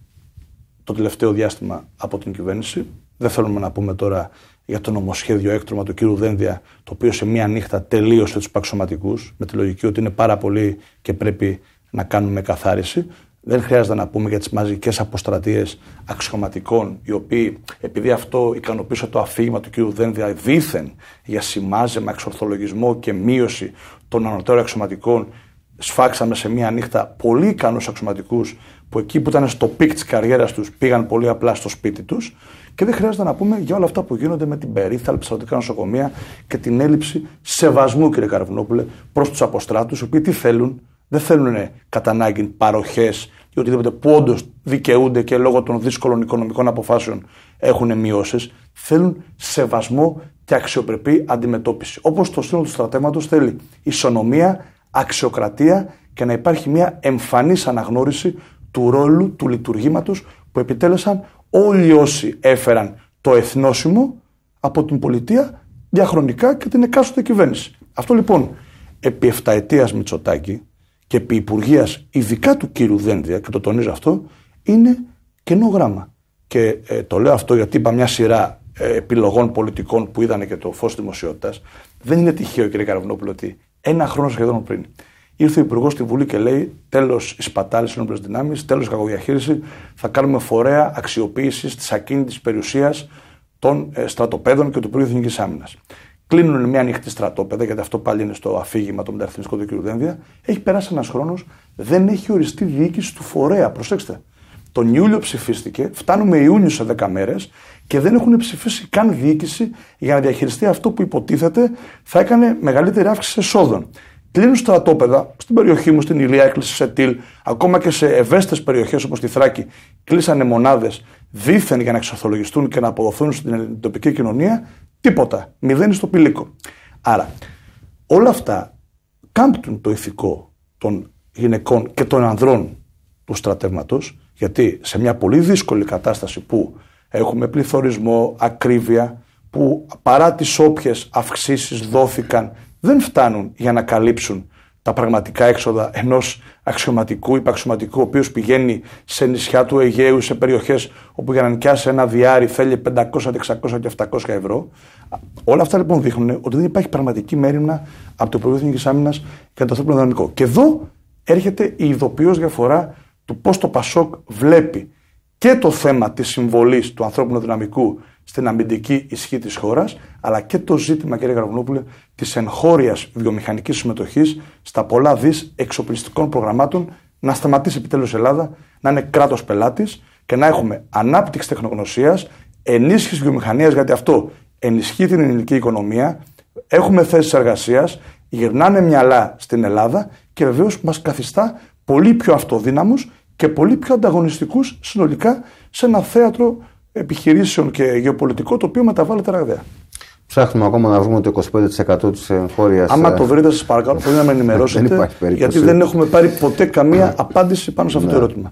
το τελευταίο διάστημα από την κυβέρνηση. Δεν θέλουμε να πούμε τώρα για το νομοσχέδιο έκτρωμα του κ. Δένδια, το οποίο σε μία νύχτα τελείωσε τους παξιωματικούς, με τη λογική ότι είναι πάρα πολύ και πρέπει να κάνουμε καθάριση. Δεν χρειάζεται να πούμε για τις μαζικές αποστρατείες αξιωματικών, οι οποίοι, επειδή αυτό ικανοποίησε το αφήγημα του κ. Δένδια δήθεν για σημάζεμα, εξορθολογισμό και μείωση των ανωτέρων αξιωματικών, σφάξαμε σε μία νύχτα πολύ ικανούς αξιωματικούς που εκεί που ήταν στο πικ της καριέρας τους πήγαν πολύ απλά στο σπίτι τους. Και δεν χρειάζεται να πούμε για όλα αυτά που γίνονται με την περίθαλψη στρατιωτικά νοσοκομεία και την έλλειψη σεβασμού, κύριε Καρβουνόπουλε, προς τους αποστράτους, οι οποίοι τι θέλουν, δεν θέλουν κατά ανάγκη παροχές ή οτιδήποτε που όντως δικαιούνται και λόγω των δύσκολων οικονομικών αποφάσεων έχουν μειώσεις. Θέλουν σεβασμό και αξιοπρεπή αντιμετώπιση. Όπως το σύνολο του στρατεύματος θέλει ισονομία, αξιοκρατία και να υπάρχει μια εμφανής αναγνώριση του ρόλου, του λειτουργήματος που επιτέλεσαν όλοι όσοι έφεραν το εθνόσημο από την πολιτεία διαχρονικά και την εκάστοτε κυβέρνηση. Αυτό λοιπόν επί εφταετίας Μητσοτάκη και επί υπουργείας ειδικά του κύρου Δένδια, και το τονίζω αυτό, είναι κενό γράμμα. Και ε, το λέω αυτό γιατί είπα μια σειρά ε, επιλογών πολιτικών που είδανε και το φως δημοσιότητας. Δεν είναι τυχαίο, κύριε Καρβουνόπουλο, ότι ένα χρόνο σχεδόν πριν ήρθε ο Υπουργός στη Βουλή και λέει: τέλος η σπατάλη στις ενόπλες δυνάμεις, τέλος η κακοδιαχείριση, θα κάνουμε φορέα αξιοποίησης της ακίνητης περιουσίας των ε, στρατοπέδων και του Υπουργείου Εθνικής Άμυνας. Κλείνουν μια ανοιχτή στρατόπεδα, γιατί αυτό πάλι είναι στο αφήγημα το μεταρρυθμιστικό του κ. Δένδια. Έχει περάσει ένας χρόνος, δεν έχει οριστεί διοίκηση του φορέα. Προσέξτε. Τον Ιούλιο ψηφίστηκε, φτάνουμε Ιούνιο σε δέκα μέρες και δεν έχουν ψηφίσει καν διοίκηση για να διαχειριστεί αυτό που υποτίθεται θα έκανε μεγαλύτερη αύξηση εσόδων. Κλείνουν στρατόπεδα στην περιοχή μου, στην Ηλία, έκλεισε σε Τιλ, ακόμα και σε ευαίσθητες περιοχές όπως τη Θράκη, κλείσανε μονάδες δήθεν για να εξορθολογιστούν και να αποδοθούν στην τοπική κοινωνία. Τίποτα. Μηδέν στο πηλίκο. Άρα, όλα αυτά κάμπτουν το ηθικό των γυναικών και των ανδρών του στρατεύματος, γιατί σε μια πολύ δύσκολη κατάσταση που έχουμε πληθωρισμό, ακρίβεια, που παρά τις όποιες αυξήσεις δόθηκαν δεν φτάνουν για να καλύψουν τα πραγματικά έξοδα ενός αξιωματικού ή υπαξιωματικού, ο οποίος πηγαίνει σε νησιά του Αιγαίου, σε περιοχές όπου για να νοικιάσει ένα διάρρη θέλει πεντακόσια, εξακόσια και επτακόσια ευρώ. Όλα αυτά λοιπόν δείχνουν ότι δεν υπάρχει πραγματική μέριμνα από το Υπουργείο Εθνικής Άμυνας και το ανθρώπινο δυναμικό. Και εδώ έρχεται η ειδοποιώς διαφορά του πώς το Πασόκ βλέπει και το θέμα της συμβολής του ανθρώπινου δυναμικού στην αμυντική ισχύ της χώρας, αλλά και το ζήτημα, κύριε Καρβουνόπουλε, της εγχώριας βιομηχανικής συμμετοχής στα πολλά δις εξοπλιστικών προγραμμάτων, να σταματήσει επιτέλους η Ελλάδα να είναι κράτος πελάτης και να έχουμε ανάπτυξη τεχνογνωσίας, ενίσχυση βιομηχανίας, γιατί αυτό ενισχύει την ελληνική οικονομία, έχουμε θέσεις εργασίας, γυρνάνε μυαλά στην Ελλάδα και βεβαίως μας καθιστά πολύ πιο αυτοδύναμους και πολύ πιο ανταγωνιστικούς συνολικά σε ένα θέατρο επιχειρήσεων και γεωπολιτικό, το οποίο μεταβάλλεται ραγδαία. Ψάχνουμε ακόμα να βρούμε το είκοσι πέντε τοις εκατό της εγχώριας. Άμα το βρείτε, σας παρακαλώ, μπορεί να με ενημερώσετε, γιατί δεν έχουμε πάρει ποτέ καμία απάντηση πάνω σε αυτό το ερώτημα.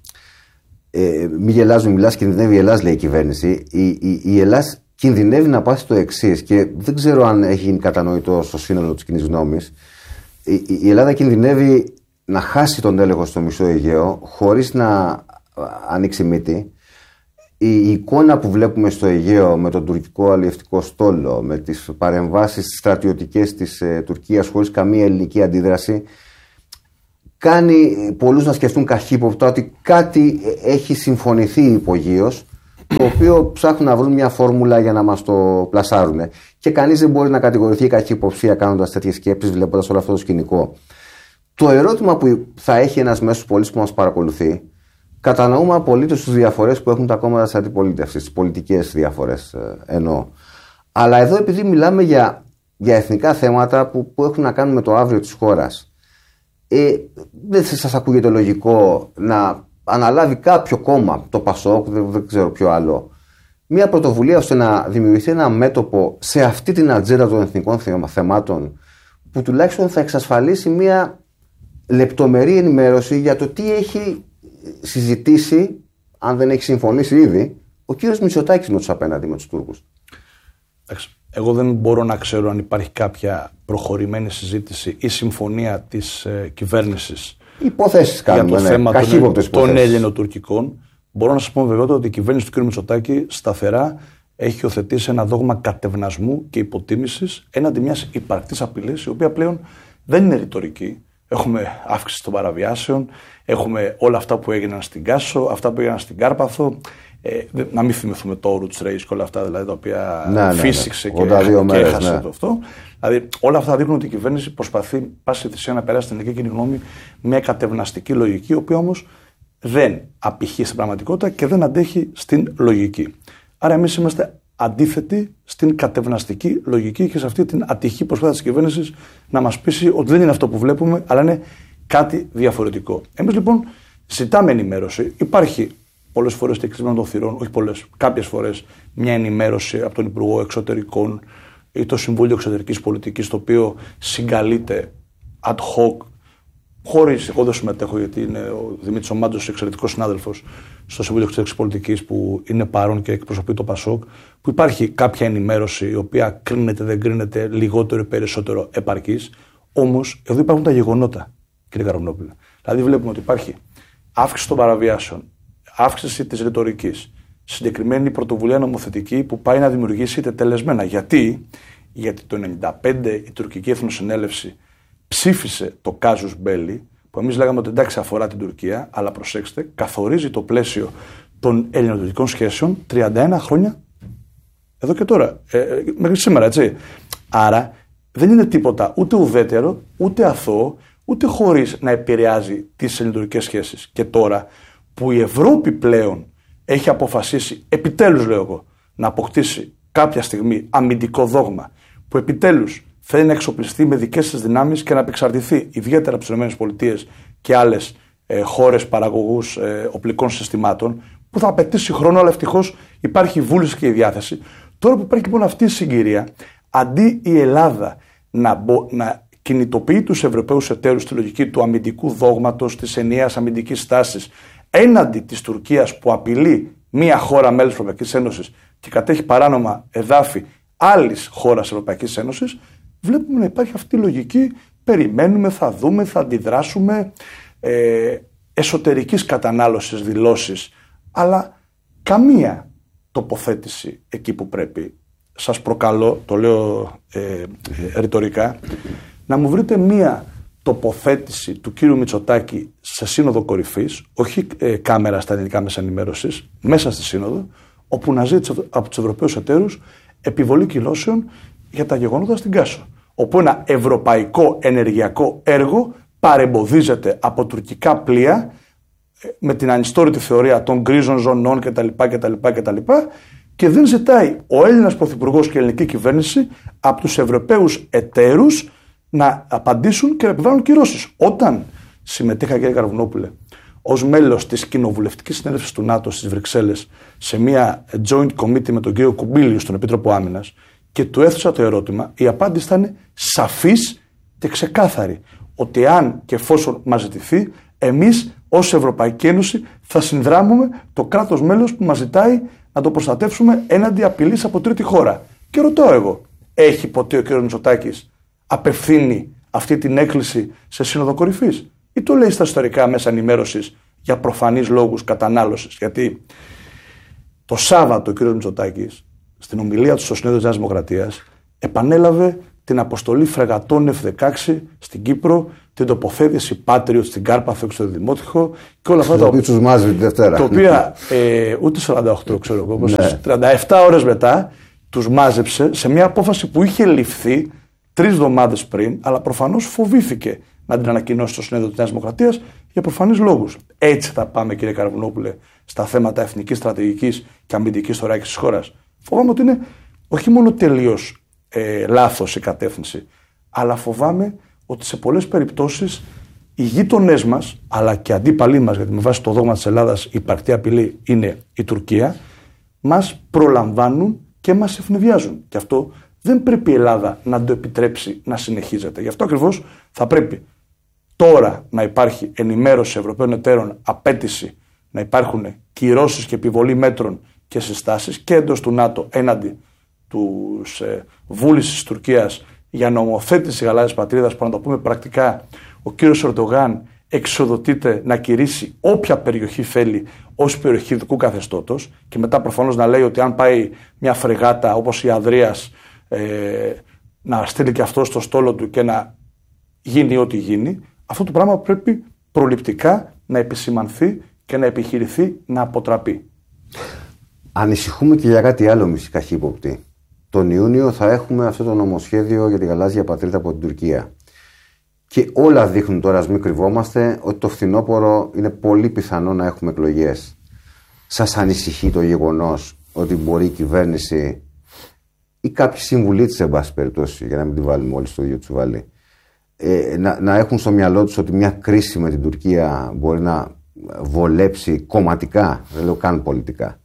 Ε, μη γελάς, μη μιλάς, κινδυνεύει η Ελλάς, λέει η κυβέρνηση. Η, η, η Ελλάς κινδυνεύει να πάθει το εξής, και δεν ξέρω αν έχει γίνει κατανοητό στο σύνολο της κοινής γνώμης. Η, η, η Ελλάδα κινδυνεύει να χάσει τον έλεγχο στο μισό Αιγαίο χωρίς να ανοίξει μύτη. η εικόνα που βλέπουμε στο Αιγαίο με τον τουρκικό αλλιευτικό στόλο, με τις παρεμβάσεις στρατιωτικές της ε, Τουρκίας χωρίς καμία ελληνική αντίδραση, κάνει πολλούς να σκεφτούν καχύποπτα ότι κάτι έχει συμφωνηθεί υπογείως, το οποίο ψάχνουν να βρουν μια φόρμουλα για να μας το πλασάρουν. Και κανείς δεν μπορεί να κατηγορηθεί καχυποψία κάνοντας τέτοιες σκέψεις, βλέποντας όλο αυτό το σκηνικό. Το ερώτημα που θα έχει ένας μέσος πολίτης που μας παρακολουθεί, κατανοούμε απολύτως τις διαφορές που έχουν τα κόμματα της αντιπολίτευσης, τις πολιτικές διαφορές εννοώ. Αλλά εδώ, επειδή μιλάμε για, για εθνικά θέματα που, που έχουν να κάνουν με το αύριο της χώρας, ε, δεν σας ακούγεται λογικό να αναλάβει κάποιο κόμμα, το Πασόκ, δεν, δεν ξέρω ποιο άλλο, μια πρωτοβουλία ώστε να δημιουργηθεί ένα μέτωπο σε αυτή την ατζέντα των εθνικών θεμάτων, που τουλάχιστον θα εξασφαλίσει μια λεπτομερή ενημέρωση για το τι έχει συζητήσει, αν δεν έχει συμφωνήσει ήδη, ο κύριος Μητσοτάκης με τους απέναντι, με τους Τούρκους. Εγώ δεν μπορώ να ξέρω αν υπάρχει κάποια προχωρημένη συζήτηση ή συμφωνία της ε, κυβέρνησης υποθέσεις κάνουμε, για το ναι, θέμα των, των Έλληνο-τουρκικών. Μπορώ να σας πω με βεβαιότητα ότι η κυβέρνηση του κ. Μητσοτάκη σταθερά έχει υιοθετήσει ένα δόγμα κατευνασμού και υποτίμησης έναντι μιας υπαρκτής απειλής, η οποία πλέον δεν είναι ρητορική. Έχουμε αύξηση των παραβιάσεων, έχουμε όλα αυτά που έγιναν στην Κάσο, αυτά που έγιναν στην Κάρπαθο. Ε, να μην θυμηθούμε το Roots Race και όλα αυτά δηλαδή, τα οποία ναι, φύσηξε ναι, ναι. και, και μέρες, έχασε ναι. το αυτό. Δηλαδή, όλα αυτά δείχνουν ότι η κυβέρνηση προσπαθεί πάση θυσία να περάσει την ελληνική κοινή γνώμη μια κατευναστική λογική, η οποία όμως δεν απηχεί στην πραγματικότητα και δεν αντέχει στην λογική. Άρα, εμείς είμαστε αντίθετοι στην κατευναστική λογική και σε αυτή την ατυχή προσπάθεια της κυβέρνησης να μας πείσει ότι δεν είναι αυτό που βλέπουμε, αλλά είναι κάτι διαφορετικό. Εμείς λοιπόν ζητάμε ενημέρωση. Υπάρχει πολλές φορές και κλεισμένο των θυρών, όχι πολλές, κάποιες φορές μια ενημέρωση από τον Υπουργό Εξωτερικών ή το Συμβούλιο Εξωτερικής Πολιτικής, το οποίο συγκαλείται ad hoc, χωρίς, εγώ δεν συμμετέχω γιατί είναι ο Δημήτρης ο Μάντζος, εξαιρετικός συνάδελφος στο Συμβούλιο Εξωτερικής Πολιτικής που είναι παρόν και εκπροσωπεί το Πασόκ, που υπάρχει κάποια ενημέρωση η οποία κρίνεται, δεν κρίνεται, λιγότερο ή περισσότερο επαρκής. Όμως εδώ υπάρχουν τα γεγονότα, κύριε Καραμανόπουλε. Δηλαδή βλέπουμε ότι υπάρχει αύξηση των παραβιάσεων, αύξηση της ρητορικής, συγκεκριμένη πρωτοβουλία νομοθετική που πάει να δημιουργήσει τετελεσμένα. Γιατί, Γιατί το ενενήντα πέντε η τουρκική Εθνοσυνέλευση ψήφισε το casus belli, που εμείς λέγαμε ότι εντάξει αφορά την Τουρκία, αλλά προσέξτε, καθορίζει το πλαίσιο των ελληνοτουρκικών σχέσεων τριάντα ένα χρόνια εδώ και τώρα, ε, μέχρι σήμερα, έτσι. Άρα δεν είναι τίποτα ούτε ουδέτερο, ούτε αθώο, ούτε χωρίς να επηρεάζει τις ελληνοτουρκικές σχέσεις. Και τώρα που η Ευρώπη πλέον έχει αποφασίσει, επιτέλους λέω εγώ, να αποκτήσει κάποια στιγμή αμυντικό δόγμα, που επιτέλους θέλει να εξοπλιστεί με δικές της δυνάμεις και να απεξαρτηθεί ιδιαίτερα από τις ΗΠΑ και άλλες ε, χώρες παραγωγούς ε, οπλικών συστημάτων, που θα απαιτήσει χρόνο, αλλά ευτυχώς υπάρχει η βούληση και η διάθεση. Τώρα που υπάρχει λοιπόν αυτή η συγκυρία, αντί η Ελλάδα να, μπο, να κινητοποιεί τους Ευρωπαίους εταίρους στη λογική του αμυντικού δόγματος, της ενιαίας αμυντικής στάσης, έναντι της Τουρκίας που απειλεί μία χώρα μέλος της Ευρωπαϊκής Ένωσης και κατέχει παράνομα εδάφη άλλης χώρας Ευρωπαϊκής Ένωσης, βλέπουμε να υπάρχει αυτή η λογική, περιμένουμε, θα δούμε, θα αντιδράσουμε, ε, εσωτερικής κατανάλωσης δηλώσεις, αλλά καμία τοποθέτηση εκεί που πρέπει. Σας προκαλώ, το λέω ε, ε, ρητορικά, να μου βρείτε μία τοποθέτηση του κύριου Μητσοτάκη σε σύνοδο κορυφής, όχι ε, κάμερα στα ελληνικά μέσα ενημέρωσης, μέσα στη σύνοδο, όπου να ζήτησε από τους Ευρωπαίους εταίρους επιβολή κυρώσεων για τα γεγονότα στην Κάσο. Όπου ένα ευρωπαϊκό ενεργειακό έργο παρεμποδίζεται από τουρκικά πλοία με την ανιστόρητη θεωρία των γκρίζων ζωνών κτλ. κτλ, κτλ και δεν ζητάει ο Έλληνας Πρωθυπουργός και η ελληνική κυβέρνηση από τους Ευρωπαίους εταίρους να απαντήσουν και να επιβάλλουν κυρώσεις. Όταν συμμετείχα, κύριε Καρβουνόπουλε, ως μέλος της κοινοβουλευτικής συνέλευσης του ΝΑΤΟ στις Βρυξέλλες σε μια joint committee με τον κύριο Κουμπίλιο στον Επίτροπο Άμυνας και του έθεσα το ερώτημα, η απάντηση ήταν σαφής και ξεκάθαρη. Ότι αν και εφόσον μας ζητηθεί, εμείς ως Ευρωπαϊκή Ένωση θα συνδράμουμε το κράτος μέλος που μας ζητάει να το προστατεύσουμε έναντι απειλής από τρίτη χώρα. Και ρωτάω εγώ, έχει ποτέ ο κ. Μητσοτάκης απευθύνει αυτή την έκκληση σε σύνοδο κορυφής, ή το λέει στα ιστορικά μέσα ενημέρωσης για προφανείς λόγους κατανάλωσης? Γιατί Το Σάββατο ο κ. Μητσοτάκης, στην ομιλία του στο Συνέδριο της Νέας Δημοκρατίας, επανέλαβε την αποστολή φρεγατών εφ δεκαέξι στην Κύπρο, την τοποθέτηση Patriot στην Κάρπαθο και στο Δημότυχο και όλα αυτά τα οποία. Τους μάζευε τη Δευτέρα. Τα οποία ε, ούτε σαράντα οκτώ, ξέρω εγώ, όπως ναι. τριάντα επτά ώρες μετά τους μάζεψε σε μια απόφαση που είχε ληφθεί τρεις εβδομάδες πριν, αλλά προφανώς φοβήθηκε να την ανακοινώσει στο Συνέδριο της Νέας Δημοκρατίας για προφανείς λόγους. Έτσι θα πάμε, κύριε Καρβουνόπουλε, στα θέματα εθνικής, στρατηγικής και αμυντικής θωράκισης της χώρας. Φοβάμαι ότι είναι όχι μόνο τελείως ε, λάθος η κατεύθυνση, αλλά φοβάμαι ότι σε πολλές περιπτώσεις οι γείτονές μας, αλλά και αντίπαλοι μας, γιατί με βάση το δόγμα της Ελλάδας η υπαρκτή απειλή είναι η Τουρκία, μας προλαμβάνουν και μας ευνηδιάζουν. Και αυτό δεν πρέπει η Ελλάδα να το επιτρέψει να συνεχίζεται. Γι' αυτό ακριβώς θα πρέπει τώρα να υπάρχει ενημέρωση Ευρωπαίων εταίρων, απέτηση να υπάρχουν κυρώσεις και επιβολή μέτρων και συστάσεις και εντός του ΝΑΤΟ έναντι τους ε, βούλησης της Τουρκίας για νομοθέτηση γαλάζιας πατρίδας, που να το πούμε πρακτικά, ο κύριος Ερντογάν εξοδοτείται να κηρύσει όποια περιοχή θέλει ως περιοχή ειδικού καθεστώτος και μετά προφανώς να λέει ότι αν πάει μια φρεγάτα όπως η Αδρίας ε, να στείλει και αυτό στο στόλο του και να γίνει ό,τι γίνει. Αυτό το πράγμα πρέπει προληπτικά να επισημανθεί και να επιχειρηθεί να αποτραπεί. Ανησυχούμε και για κάτι άλλο, μη καχύποπτη. Τον Ιούνιο θα έχουμε αυτό το νομοσχέδιο για τη γαλάζια πατρίδα από την Τουρκία. Και όλα δείχνουν τώρα, ας μην κρυβόμαστε, ότι το φθινόπωρο είναι πολύ πιθανό να έχουμε εκλογές. Σας ανησυχεί το γεγονός ότι μπορεί η κυβέρνηση ή κάποιοι σύμβουλοι της, εν πάση περιπτώσει, για να μην τη βάλουμε όλοι στο ίδιο τσουβάλι, ε, να, να έχουν στο μυαλό τους ότι μια κρίση με την Τουρκία μπορεί να βολέψει κομματικά, δεν λέω καν πολιτικά?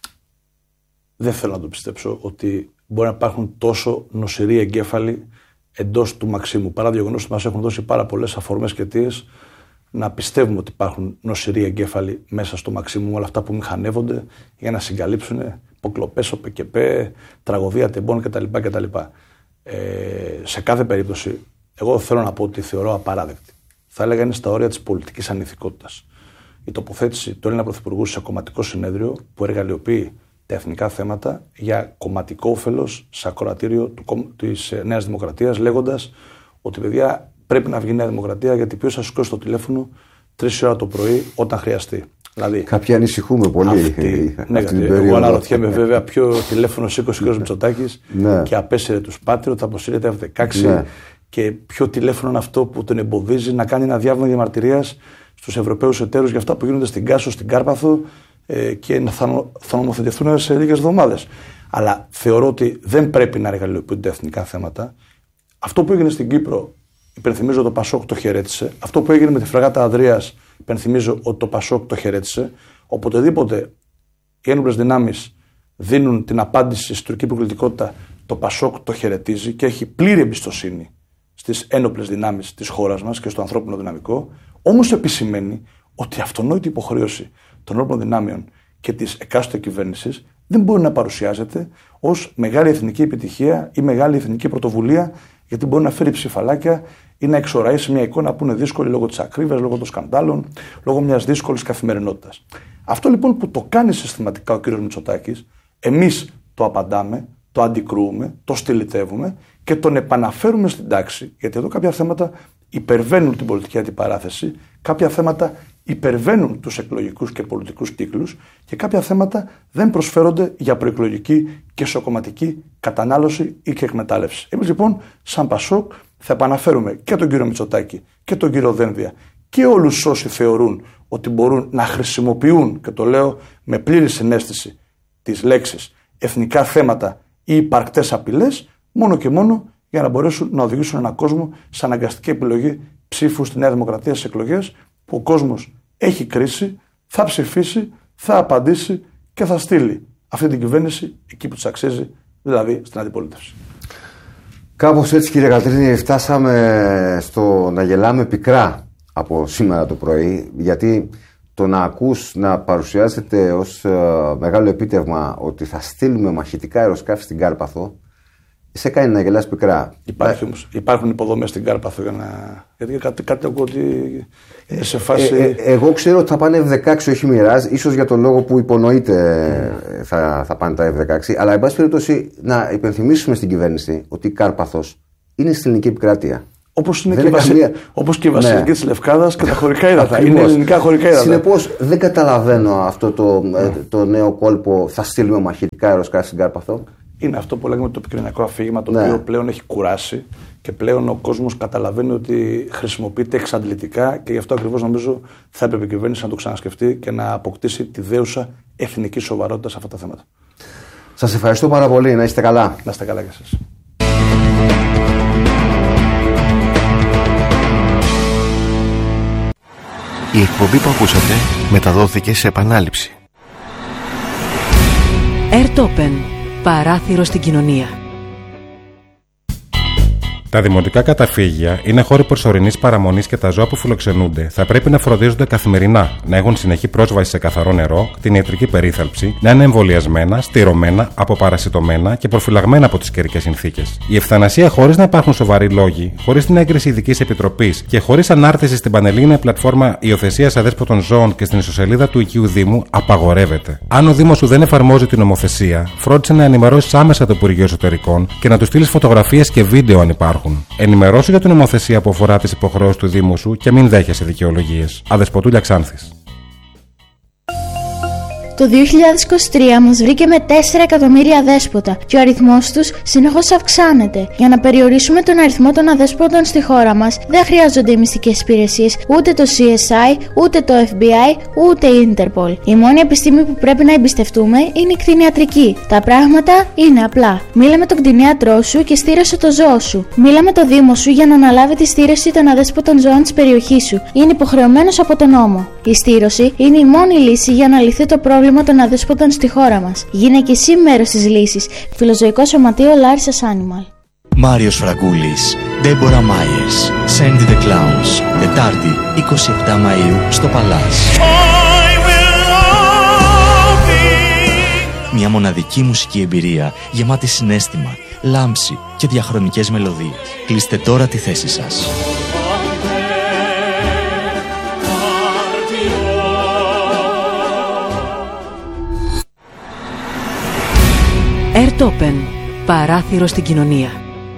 Δεν θέλω να το πιστέψω ότι μπορεί να υπάρχουν τόσο νοσηροί εγκέφαλοι εντός του Μαξίμου. Παρά το γεγονός ότι μας έχουν δώσει πάρα πολλές αφορμές και αιτίες να πιστεύουμε ότι υπάρχουν νοσηροί εγκέφαλοι μέσα στο Μαξίμου, όλα αυτά που μηχανεύονται για να συγκαλύψουν υποκλοπές, ΟΠΕΚΕΠΕ, τραγωδία τεμπών κτλ. κτλ. Ε, σε κάθε περίπτωση, εγώ θέλω να πω ότι θεωρώ απαράδεκτη. Θα έλεγα είναι στα όρια της πολιτικής ανηθικότητας η τοποθέτηση του Έλληνα Πρωθυπουργού σε κομματικό συνέδριο που εργαλειοποιεί τα εθνικά θέματα για κομματικό όφελος σε ακροατήριο της Νέας Δημοκρατίας, λέγοντας ότι παιδιά πρέπει να βγει η Νέα Δημοκρατία γιατί ποιος θα σηκώσει το τηλέφωνο τρεις ώρα το πρωί όταν χρειαστεί. Δηλαδή, κάποιοι ανησυχούμε πολύ. Αυτή, ναι, αυτή εγώ αναρωτιέμαι βέβαια ποιο τηλέφωνο σήκωσε ο κ. Μητσοτάκης ναι. και απέσυρε τους Patriot, αποσύρε τα εφ δεκαέξι ναι. και ποιο τηλέφωνο είναι αυτό που τον εμποδίζει να κάνει ένα διάβημα διαμαρτυρίας στους Ευρωπαίους εταίρους για αυτά που γίνονται στην Κάσο, στην Κάρπαθο ε, και θα, θα νομοθετηθούν σε λίγες εβδομάδες. Αλλά θεωρώ ότι δεν πρέπει να εργαλειοποιούνται εθνικά θέματα. Αυτό που έγινε στην Κύπρο, υπενθυμίζω το Πασόκ το χαιρέτησε. Αυτό που έγινε με τη φρεγάτα Αδρίας, υπενθυμίζω ότι το Πασόκ το χαιρέτησε. Οποτεδήποτε οι ένοπλες δυνάμεις δίνουν την απάντηση στην τουρκική προκλητικότητα, το Πασόκ το χαιρετίζει και έχει πλήρη εμπιστοσύνη στις ένοπλες δυνάμεις της χώρας μας και στο ανθρώπινο δυναμικό. Όμως επισημαίνει ότι η αυτονόητη υποχρέωση των ένοπλων δυνάμεων και της εκάστοτε κυβέρνησης δεν μπορεί να παρουσιάζεται ως μεγάλη εθνική επιτυχία ή μεγάλη εθνική πρωτοβουλία, γιατί μπορεί να φέρει ψηφαλάκια ή να εξοραίσει μια εικόνα που είναι δύσκολη λόγω της ακρίβειας, λόγω των σκανδάλων, λόγω μιας δύσκολης καθημερινότητας. Αυτό λοιπόν που το κάνει συστηματικά ο κ. Μητσοτάκης, εμείς το απαντάμε, το αντικρούουμε, το στυλιτεύουμε και τον επαναφέρουμε στην τάξη, γιατί εδώ κάποια θέματα υπερβαίνουν την πολιτική αντιπαράθεση, κάποια θέματα υπερβαίνουν τους εκλογικούς και πολιτικούς κύκλους και κάποια θέματα δεν προσφέρονται για προεκλογική και σοκομματική κατανάλωση ή και εκμετάλλευση. Εμείς λοιπόν, σαν Πασόκ, θα επαναφέρουμε και τον κύριο Μητσοτάκη και τον κύριο Δένδια και όλους όσοι θεωρούν ότι μπορούν να χρησιμοποιούν, και το λέω με πλήρη συναίσθηση, τις λέξεις εθνικά θέματα ή υπαρκτές απειλές, μόνο και μόνο για να μπορέσουν να οδηγήσουν έναν κόσμο σε αναγκαστική επιλογή ψήφου στη Νέα Δημοκρατία στις εκλογές, που ο κόσμος έχει κρίση, θα ψηφίσει, θα απαντήσει και θα στείλει αυτή την κυβέρνηση εκεί που της αξίζει, δηλαδή στην αντιπολίτευση. Κάπως έτσι, κύριε Κατρίνη, φτάσαμε στο να γελάμε πικρά από σήμερα το πρωί, γιατί το να ακούς να παρουσιάζεται ως uh, μεγάλο επίτευγμα ότι θα στείλουμε μαχητικά αεροσκάφη στην Κάρπαθο, σε κάνει να γελάς πικρά. Υπάρχει όμως, υπάρχουν υποδομές στην Κάρπαθο για να. Γιατί κάτι, κάτι ακούω ότι είναι σε φάση. Ε, ε, εγώ ξέρω ότι θα πάνε εφ δεκαέξι όχι Μοιράζ, ίσως για τον λόγο που υπονοείται mm. θα, θα πάνε τα εφ δεκαέξι. Αλλά εν πάση περιπτώσει να υπενθυμίσουμε στην κυβέρνηση ότι η Κάρπαθος είναι στην ελληνική επικράτεια. Όπως είναι και, βασι... καμία... όπως και η Βασιλική ναι. της Λευκάδας και τα χωρικά ύδατα. Είναι ελληνικά χωρικά ύδατα. Συνεπώς δεν καταλαβαίνω αυτό το, mm. το νέο κόλπο. Θα στείλουμε μαχητικά αεροσκάφη στην Κάρπαθο. Είναι αυτό που λέγαμε το επικοινωνιακό αφήγημα, το ναι. οποίο πλέον έχει κουράσει και πλέον ο κόσμος καταλαβαίνει ότι χρησιμοποιείται εξαντλητικά και γι' αυτό ακριβώς νομίζω θα έπρεπε η κυβέρνηση να το ξανασκεφτεί και να αποκτήσει τη δέουσα εθνική σοβαρότητα σε αυτά τα θέματα. Σας ευχαριστώ πάρα πολύ. Να είστε καλά. Να είστε καλά κι εσείς. Η εκπομπή που ακούσατε μεταδόθηκε σε επανάληψη. Airtopen. Παράθυρο στην κοινωνία. Τα δημοτικά καταφύγια είναι χώροι προσωρινής παραμονής και τα ζώα που φιλοξενούνται θα πρέπει να φροντίζονται καθημερινά, να έχουν συνεχή πρόσβαση σε καθαρό νερό, την ιατρική περίθαλψη, να είναι εμβολιασμένα, στηρωμένα, αποπαρασιτωμένα και προφυλαγμένα από τις καιρικές συνθήκες. Η ευθανασία χωρίς να υπάρχουν σοβαροί λόγοι, χωρίς την έγκριση ειδικής επιτροπής και χωρίς ανάρτηση στην Πανελλήνια Πλατφόρμα Υιοθεσίας Αδέσποτων Ζώων και στην ιστοσελίδα του οικείου Δήμου απαγορεύεται. Αν ο Δήμος σου δεν εφαρμόζει την νομοθεσία, φρόντισε να ενημερώσεις άμεσα το Υπουργείο Εσωτερικών και να του στείλεις φωτογραφίες και βίντεο αν υπάρχουν. Ενημερώσου για την νομοθεσία που αφορά τις υποχρεώσεις του Δήμου σου και μην δέχεσαι δικαιολογίες. Αδεσποτούλια Ξάνθης. Το δύο χιλιάδες είκοσι τρία μας βρήκε με τέσσερα εκατομμύρια αδέσποτα και ο αριθμός τους συνεχώς αυξάνεται. Για να περιορίσουμε τον αριθμό των αδέσποτων στη χώρα μας, δεν χρειάζονται οι μυστικές υπηρεσίες, ούτε το σι ες άι, ούτε το εφ μπι άι, ούτε η Interpol. Η μόνη επιστήμη που πρέπει να εμπιστευτούμε είναι η κτηνιατρική. Τα πράγματα είναι απλά. Μίλα με τον κτηνίατρό σου και στήρωσε το ζώο σου. Μίλα με το Δήμο σου για να αναλάβει τη στήρωση των αδέσποτων ζώων της περιοχής σου. Είναι υποχρεωμένος από τον νόμο. Η στήρωση είναι η μόνη λύση για να λυθεί το πρόβλημα των αδέσποτων στη χώρα μας. Γίνε και εσύ μέρος της λύσης. Φιλοζωικό Σωματείο Λάρισας Animal. Μάριος Φραγκούλης, Ντέμπορα Μάιερς, Sandy the Clowns, Τετάρτη εικοστή εβδόμη Μαΐου στο Παλάς. Μια μοναδική μουσική εμπειρία γεμάτη συναίσθημα, λάμψη και διαχρονικές μελωδίες. Κλείστε τώρα τη θέση σας. Airtopen. Παράθυρο στην κοινωνία.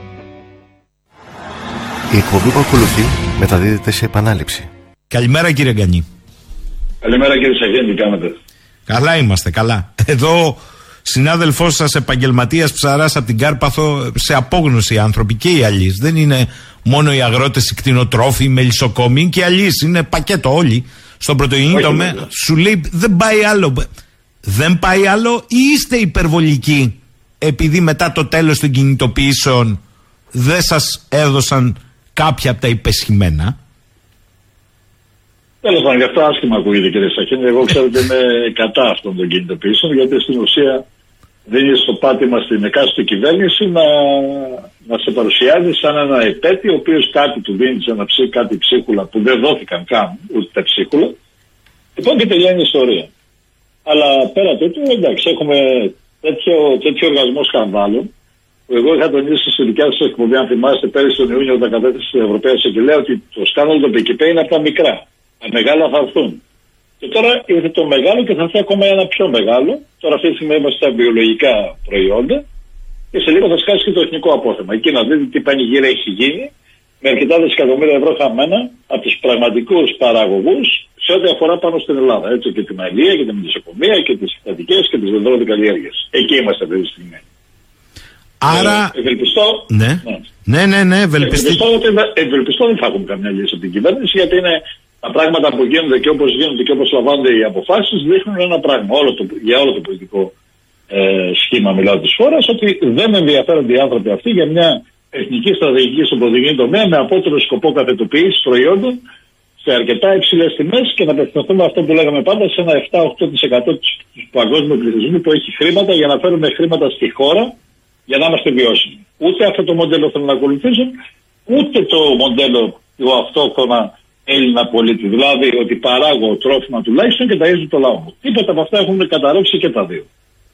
Η εκπομπή που ακολουθεί μεταδίδεται σε επανάληψη. Καλημέρα κύριε Γκανή. Καλημέρα κύριε Σαχέντη, τι κάνετε? Καλά είμαστε, καλά. Εδώ συνάδελφός σας επαγγελματίας ψαράς από την Κάρπαθο, σε απόγνωση άνθρωποι και οι αλείς. Δεν είναι μόνο οι αγρότες, οι κτηνοτρόφοι, οι μελισσοκόμοι, και οι αλείς. Είναι πακέτο όλοι. Στον πρωτογενή τομέα σου λέει δεν πάει άλλο. Δεν πάει άλλο ή είστε υπερβολικοί επειδή μετά το τέλος των κινητοποιήσεων δεν σας έδωσαν κάποια από τα υπεσχημένα? Τέλος πάντων, γι' αυτό άσχημα ακούγεται κύριε Σαχίνη. Εγώ ξέρω ότι είμαι κατά αυτών των κινητοποιήσεων, γιατί στην ουσία δίνει στο πάτημα στην εκάστοτε κυβέρνηση να, να σε παρουσιάζει σαν ένα επέτη, ο οποίος κάτι του δίνει να ψήσει κάτι ψίχουλα που δεν δόθηκαν καν ούτε τα ψίχουλα. Λοιπόν, και τελειώνει η ιστορία. Αλλά πέρα τούτου, εντάξει, έχουμε τέτοιο, τέτοιο οργασμό σκανδάλων. Εγώ είχα τονίσει στη δικιά σα εκπομπή, αν θυμάστε, πέρυσι τον Ιούνιο, όταν κατέθεσε την Ευρωπαία Εισαγγελέα, ότι το σκάνδαλο των ΠΚΠ είναι από τα μικρά. Τα μεγάλα θα έρθουν. Και τώρα ήρθε το μεγάλο και θα έρθει ακόμα ένα πιο μεγάλο. Τώρα αυτή τη στιγμή είμαστε στα βιολογικά προϊόντα και σε λίγο θα σκάσει και το εθνικό απόθεμα. Εκεί να δείτε τι πανηγύρι έχει γίνει, με αρκετά δισεκατομμύρια ευρώ χαμένα από του πραγματικού παραγωγού σε ό,τι αφορά πάνω στην Ελλάδα. Έτσι, και την αλληλεία και την μελισσοκομεία και τι κρατικέ και τι δεντρόδικαλλιέργειες. Εκεί είμαστε αυτή τη στιγμή. Άρα. Ε, ευελπιστώ. Ναι, ναι, ναι, ναι, ευελπιστώ. Ευελπιστώ δεν θα έχουμε καμιά λύση από την κυβέρνηση, γιατί είναι τα πράγματα που γίνονται και όπως γίνονται και όπως λαμβάνονται οι αποφάσεις δείχνουν ένα πράγμα. Όλο το, για όλο το πολιτικό ε, σχήμα, μιλάω της χώρας, ότι δεν ενδιαφέρονται οι άνθρωποι αυτοί για μια εθνική στρατηγική στον πρωτογενή τομέα με απότερο σκοπό καθετοποίησης προϊόντων σε αρκετά υψηλές τιμές και να απευθυνθούμε αυτό που λέγαμε πάντα σε ένα επτά με οκτώ τοις εκατό του παγκόσμιου πληθυσμού που έχει χρήματα για να φέρουμε χρήματα στη χώρα για να είμαστε βιώσιμοι. Ούτε αυτό το μοντέλο θέλουν να ακολουθήσουν, ούτε το μοντέλο του αυτόχρονα Έλληνα πολίτη. Δηλαδή ότι παράγω τρόφιμα τουλάχιστον και ταΐζω το λαό μου. Τίποτα από αυτά έχουν καταρρεύσει και τα δύο.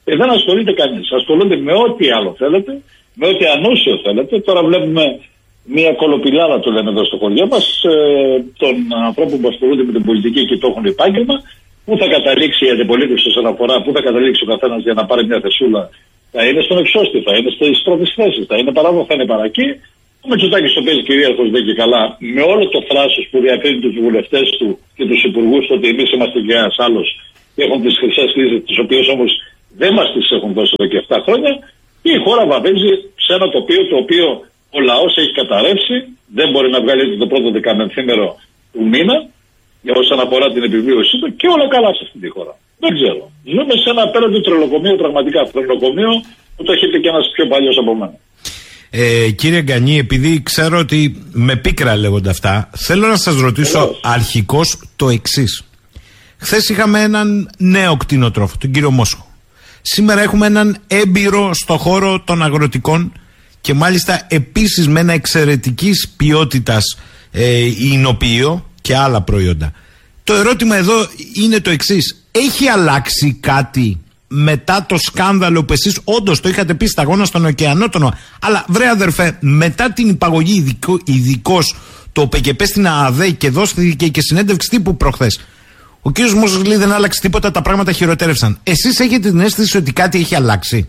Ε, δεν ασχολείται κανείς. Ασχολούνται με ό,τι άλλο θέλετε, με ό,τι ανούσιο θέλετε. Τώρα βλέπουμε μια κολοπηλάδα, το λέμε εδώ στο χωριό μας, ε, των ανθρώπων που ασχολούνται με την πολιτική και το έχουν επάγγελμα. Πού θα καταλήξει η αντιπολίτευση όσον αφορά, πού θα καταλήξει ο καθένας για να πάρει μια θεσούλα. Θα είναι στον εξώστη, θα είναι στις πρώτες θέσεις, θα είναι παράδο, θα είναι παρακεί. Ο Μητσοτάκης το παίζει κυρίαρχος δεν και καλά, με όλο το θράσος που διακρίνει τους βουλευτές του και τους υπουργούς του ότι εμείς είμαστε και ένας άλλος και έχουν τις χρυσές λύσεις, τις οποίες όμως δεν μας τις έχουν δώσει εδώ και επτά χρόνια. Και η χώρα βαδίζει σε ένα τοπίο το οποίο ο λαός έχει καταρρεύσει, δεν μπορεί να βγάλει το πρώτο δεκαμενθήμερο του μήνα όσον αφορά την επιβίωσή του και όλα καλά σε αυτή τη χώρα. Δεν ξέρω. Ζούμε σε ένα απέναντι τρελοκομείο, πραγματικά τρελοκομείο που το έχει πει και ένας πιο παλιός από μένα. Ε, κύριε Γκανή, επειδή ξέρω ότι με πίκρα λέγονται αυτά, θέλω να σας ρωτήσω αρχικώς το εξής. Χθες είχαμε έναν νέο κτηνοτρόφο, τον κύριο Μόσχο. Σήμερα έχουμε έναν έμπειρο στο χώρο των αγροτικών και μάλιστα επίσης με ένα εξαιρετικής ποιότητας ε, υνοποιείο και άλλα προϊόντα. Το ερώτημα εδώ είναι το εξής. Έχει αλλάξει κάτι μετά το σκάνδαλο που εσείς όντως το είχατε πει σταγόνα στον ωκεανό τον... Αλλά βρε αδερφέ, μετά την υπαγωγή ειδικό, ειδικός το ΟΠΕΚΕΠΕ στην ΑΑΔΕ και δώστηκε και συνέντευξη τύπου προχθές, ο κύριος Μόσχος δεν άλλαξε τίποτα, τα πράγματα χειροτέρευσαν. Εσείς έχετε την αίσθηση ότι κάτι έχει αλλάξει?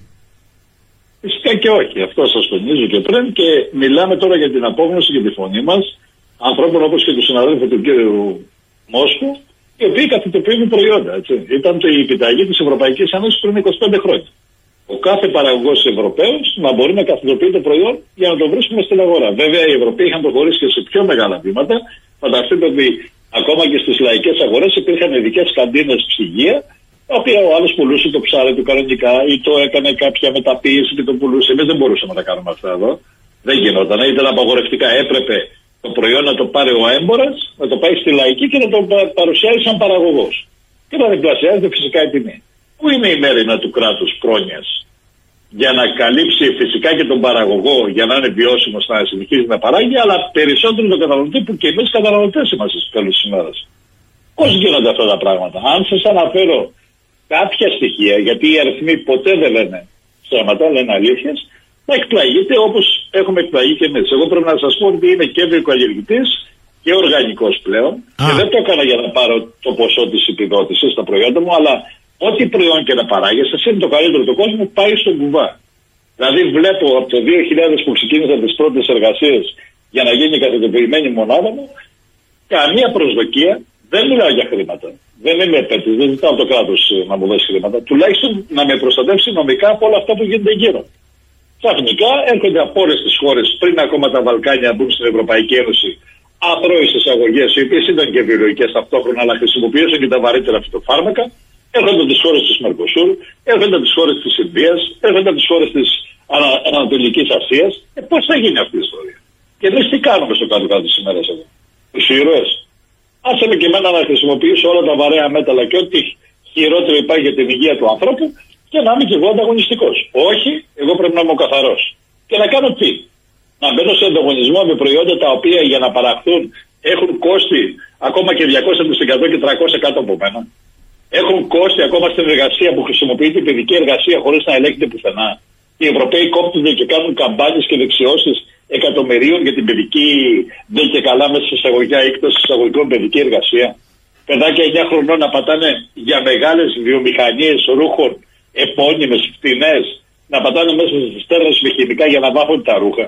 Φυσικά και όχι. Αυτό σας τονίζω και πριν και μιλάμε τώρα για την απόγνωση και τη φωνή μας ανθρώπων όπως και του συναδέλφου του κύριου Μόσχου, οι οποίοι καθητοποιούν προϊόντα. Έτσι. Ήταν η επιταγή της Ευρωπαϊκής Ένωσης πριν είκοσι πέντε χρόνια. Ο κάθε παραγωγός Ευρωπαίος να μπορεί να καθητοποιεί το προϊόν για να το βρίσκουμε στην αγορά. Βέβαια, οι Ευρωπαίοι είχαν προχωρήσει και σε πιο μεγάλα βήματα. Φανταστείτε ότι ακόμα και στις λαϊκές αγορές υπήρχαν ειδικές καντίνες ψυγεία, τα οποία ο άλλος πουλούσε το ψάρι του κανονικά ή το έκανε κάποια μεταποίηση και το πουλούσε. Εμείς δεν μπορούσαμε να κάνουμε αυτά εδώ. Δεν γινόταν. Ήταν απαγορευτικά. Έπρεπε το προϊόν να το πάρει ο έμπορας, να το πάει στη λαϊκή και να το παρουσιάσει σαν παραγωγός. Και να διπλασιάζεται φυσικά η τιμή. Πού είναι η μέρημνα του κράτους πρόνοιας για να καλύψει φυσικά και τον παραγωγό, για να είναι βιώσιμος να συνεχίζει να παράγει, αλλά περισσότερο τον καταναλωτή που και εμείς καταναλωτές είμαστε στο τέλος της ημέρας. Πώς γίνονται αυτά τα πράγματα? Αν σας αναφέρω κάποια στοιχεία, γιατί οι αριθμοί ποτέ δεν λένε ψέματα, λένε αλήθειες, θα εκπλαγείτε όπως έχουμε εκπλαγεί και εμείς. Εγώ πρέπει να σας πω ότι είμαι και βιοκαλλιεργητής και οργανικός πλέον. Α. Και δεν το έκανα για να πάρω το ποσό της επιδότησης στα προϊόντα μου, αλλά ό,τι προϊόν και να παράγεις, εσύ είναι το καλύτερο του κόσμου, πάει στον κουβά. Δηλαδή βλέπω από το δύο χιλιάδες που ξεκίνησα τις πρώτες εργασίες για να γίνει η καθετοποιημένη μονάδα μου, καμία προσδοκία, δεν μιλάω για χρήματα. Δεν είμαι επέτης, δεν ζητάω το κράτος να μου δώσει χρήματα. Τουλάχιστον να με προστατεύσει νομικά από όλα αυτά που γίνονται γύρω. Ξαφνικά έρχονται από όλες τις χώρες, πριν ακόμα τα Βαλκάνια μπουν στην Ευρωπαϊκή Ένωση, αθρώες εισαγωγές, οι οποίες ήταν και βιολογικές ταυτόχρονα, αλλά χρησιμοποιούσαν και τα βαρύτερα φυτοφάρμακα. Έρχονται από τις χώρες της Μερκοσούρ, έρχονται από τις χώρες της Ινδίας, έρχονται από τις χώρες της Ανα, Ανατολικής Ασίας. Ε, πώς θα γίνει αυτή η ιστορία? Και εμείς τι κάνουμε στο κάτω-κάτω της ημέρας εδώ? Τους ήρωες. Άσε με και εμένα να χρησιμοποιήσω όλα τα βαρέα μέταλλα και ό,τι χειρότερο υπάρχει για την υγεία του ανθρώπου και να είμαι και εγώ ανταγωνιστικός. Όχι, εγώ πρέπει να είμαι ο καθαρός. Και να κάνω τι? Να μπαίνω σε ανταγωνισμό με προϊόντα τα οποία για να παραχθούν έχουν κόστη ακόμα και διακόσια τοις εκατό και τριακόσια κάτω από μένα. Έχουν κόστη ακόμα στην εργασία που χρησιμοποιείται η παιδική εργασία χωρίς να ελέγχεται πουθενά. Οι Ευρωπαίοι κόπτονται και κάνουν καμπάνιες και δεξιώσεις εκατομμυρίων για την παιδική δεν και καλά μέσα σε εισαγωγικά έκταση εισαγωγικών παιδική εργασία. Παιδάκια εννιά χρονών να πατάνε για μεγάλες βιομηχανίες ρούχων επώνυμες, φτηνές, να πατάνε μέσα στις στέρνες με χημικά για να βάφουν τα ρούχα.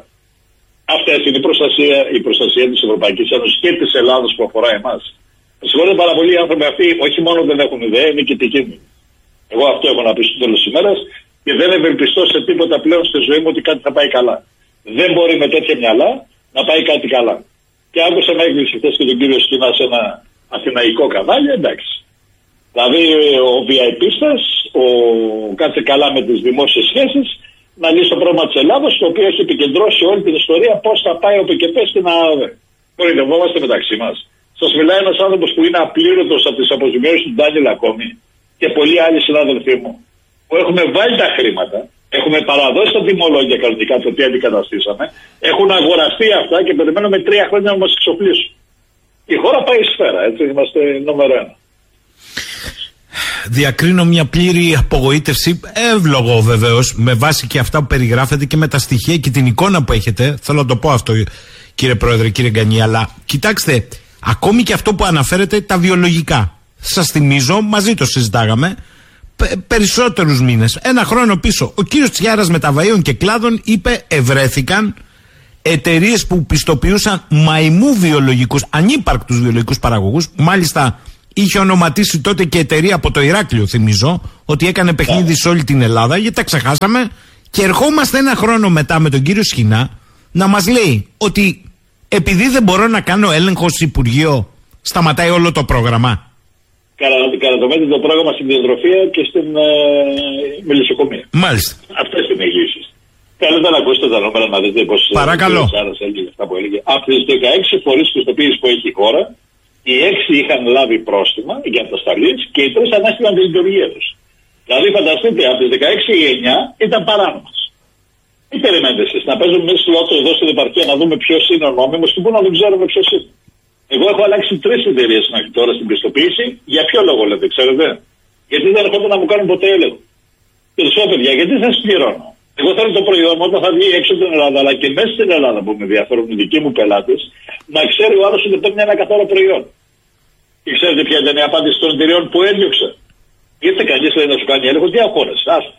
Αυτή είναι η προστασία, η προστασία της Ευρωπαϊκής Ένωσης και της Ελλάδας που αφορά εμάς. Συγχωρείτε πάρα πολύ, οι άνθρωποι αυτοί όχι μόνο δεν έχουν ιδέα, είναι και επικίνδυνοι. Εγώ αυτό έχω να πει στο τέλος της ημέρας και δεν ευελπιστώ σε τίποτα πλέον στη ζωή μου ότι κάτι θα πάει καλά. Δεν μπορεί με τέτοια μυαλά να πάει κάτι καλά. Και άκουσα να έκλεισε χθες και τον κύριο Σκηνά σε ένα αθηναϊκό κανάλι, εντάξει. Δηλαδή ο βιαϊπίστας, ο κάτσε καλά με τις δημόσιες σχέσεις, να λύσει το πρόβλημα της Ελλάδας, το οποίο έχει επικεντρώσει όλη την ιστορία πώς θα πάει ο ΟΠΕΚΕΠΕ στην ΑΑΔΕ. Κορυδευόμαστε μεταξύ μας. Σας μιλάει ένας άνθρωπος που είναι απλήρωτος από τις αποζημιώσεις του Ντάνιελ ακόμη και πολλοί άλλοι συνάδελφοί μου που έχουμε βάλει τα χρήματα, έχουμε παραδώσει τα τιμολόγια κανονικά το τι αντικαταστήσαμε, έχουν αγοραστεί αυτά και περιμένουμε τρία χρόνια να μας εξοπλίσουν. Η χώρα πάει σφαίρα, έτσι, είμαστε νούμερο ένα. διακρίνω μια πλήρη απογοήτευση, εύλογο βεβαίως, με βάση και αυτά που περιγράφετε και με τα στοιχεία και την εικόνα που έχετε. Θέλω να το πω αυτό, κύριε Πρόεδρε, κύριε Γκανή, αλλά κοιτάξτε, ακόμη και αυτό που αναφέρετε, τα βιολογικά. Σας θυμίζω, μαζί το συζητάγαμε, πε, περισσότερους μήνες, ένα χρόνο πίσω, ο κύριος Τσιάρας Μεταβαΐων και Κλάδων είπε ευρέθηκαν εταιρείες που πιστοποιούσαν μαϊμού βιολογικούς, ανύπαρκτους βιολογικούς παραγωγούς. Μάλιστα είχε ονοματίσει τότε και εταιρεία από το Ηράκλειο, θυμίζω, ότι έκανε παιχνίδι σε όλη την Ελλάδα, γιατί τα ξεχάσαμε. Και ερχόμαστε ένα χρόνο μετά με τον κύριο Σχοινά να μας λέει ότι επειδή δεν μπορώ να κάνω έλεγχο στο Υπουργείο, σταματάει όλο το πρόγραμμα. Καρατομέται το πρόγραμμα στην διατροφία και στην ε, μελισσοκομεία. Μάλιστα. Αυτές είναι οι λύσεις. Θέλετε να ακούσετε τα νούμερα να δείτε πώς. Παρακαλώ. Αυτά που έλεγε. Από τις δεκαέξι φορείς πιστοποίησης που έχει η χώρα, οι έξι είχαν λάβει πρόστιμα για ατασταλείς και οι τρεις ανάστηλαν τη λειτουργία τους. Δηλαδή, φανταστείτε, από τις δεκαέξι οι εννιά ήταν παράνομες. Τι περιμένετε εσείς, να παίζουμε εμείς λότο εδώ στην επαρχία να δούμε ποιος είναι ο νόμιμος και πού να μην ξέρουμε ποιος είναι. Εγώ έχω αλλάξει τρεις εταιρείες μέχρι τώρα στην πιστοποίηση. Για ποιο λόγο λέτε, ξέρετε? Γιατί δεν έρχονται να μου κάνουν ποτέ έλεγχο. Περισσότερο, παιδιά, γιατί θα σας πληρώνω. Εγώ θέλω το προϊόν μου όταν θα βγει έξω από την Ελλάδα, αλλά και μέσα στην Ελλάδα που με ενδιαφέρουν οι δικοί μου πελάτες, να ξέρει ο άλλος ότι παίρνει ένα καθαρό προϊόν. Και ξέρετε ποια ήταν η απάντηση των εταιρεών που έδιωξε? Ήρθε κανείς λέει να σου κάνει έλεγχο, τι αγχώνεσαι, άστο.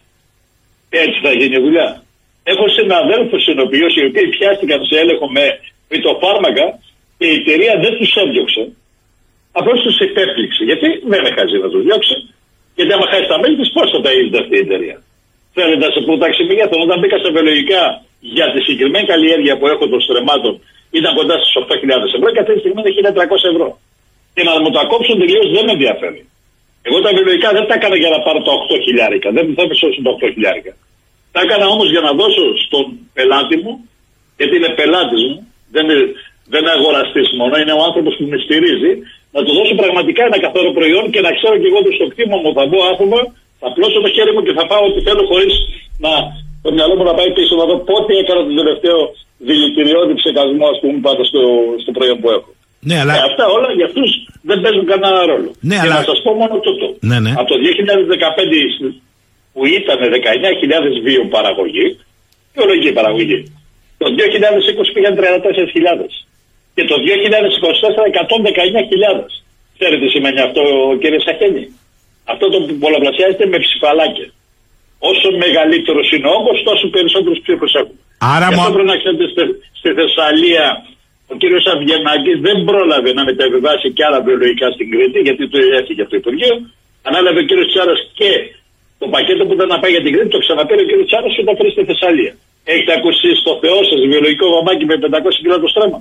Έτσι θα γίνει η δουλειά. Έχω συναδέλφους συνοποιούς οι οποίοι πιάστηκαν σε έλεγχο με φυτοφάρμακα και η εταιρεία δεν τους έδιωξε. Απλώς τους επέπληξε. Γιατί δεν με χάζει να τους διώξει? Γιατί άμα χάσει τα μέλη της, πώς θα τα είδε αυτή η εταιρεία? Θέλετε να σε πω ταξιμίγεθον, όταν μπήκα σε βιολογικά για τη συγκεκριμένη καλλιέργεια που έχω των στρεμμάτων, ήταν κοντά στις οκτώ χιλιάδες ευρώ και αυτή τη στιγμή είναι χίλια τριακόσια ευρώ. Και να μου τα κόψουν τελείως δεν με ενδιαφέρει. Εγώ τα βιολογικά δεν τα έκανα για να πάρω τα οκτώ χιλιάρικα, δεν θα επισώσουν τα οκτώ χιλιάρικα. Τα έκανα όμως για να δώσω στον πελάτη μου, γιατί είναι πελάτης μου, δεν είναι, δεν είναι αγοραστής μόνο, είναι ο άνθρωπος που με στηρίζει, να του δώσω πραγματικά ένα καθαρό προϊόν και να ξέρω και εγώ ότι στο κτήμα μου θα μπω άφημα, θα πλώσω το χέρι μου και θα πάω ό,τι θέλω χωρίς να το μυαλό μου να πάει πίσω να δω πότε έκανα τον τελευταίο δηλητηριώδη ψεκασμό, ας πούμε, πάντα στο, στο προϊόν που έχω. Ναι, αλλά... ε, αυτά όλα για αυτούς δεν παίζουν κανένα ρόλο. Ναι, και αλλά... να σας πω μόνο τούτο. Ναι, ναι. Από το δύο χιλιάδες δεκαπέντε που ήταν δεκαεννιά χιλιάδες βιοπαραγωγή, βιολογική παραγωγή, το δύο χιλιάδες είκοσι πήγαν τριάντα τέσσερις χιλιάδες. Και το δύο χιλιάδες είκοσι τέσσερα εκατόν δεκαεννιά χιλιάδες. Ξέρετε τι σημαίνει αυτό, κύριε Σαχένη? Αυτό το πολλαπλασιάζεται με ψηφαλάκια. Όσο μεγαλύτερος είναι ο όγκος, τόσο περισσότερους ψήφους έχουν. Άρα και αυτό πρέπει να ξέρετε, στη, στη Θεσσαλία ο κύριος Αυγενάκης δεν πρόλαβε να μεταβιβάσει και άλλα βιολογικά στην Κρήτη, γιατί το έφυγε από το Υπουργείο. Ανάλαβε ο κύριος Τσάρας και το πακέτο που ήταν να πάει για την Κρήτη, το ξαναπήρε ο κύριος Τσάρας και το έφερε στη Θεσσαλία. Έχετε ακούσει στο Θεό σας βιολογικό βαμάκι με πεντακόσια κιλά το στρέμμα?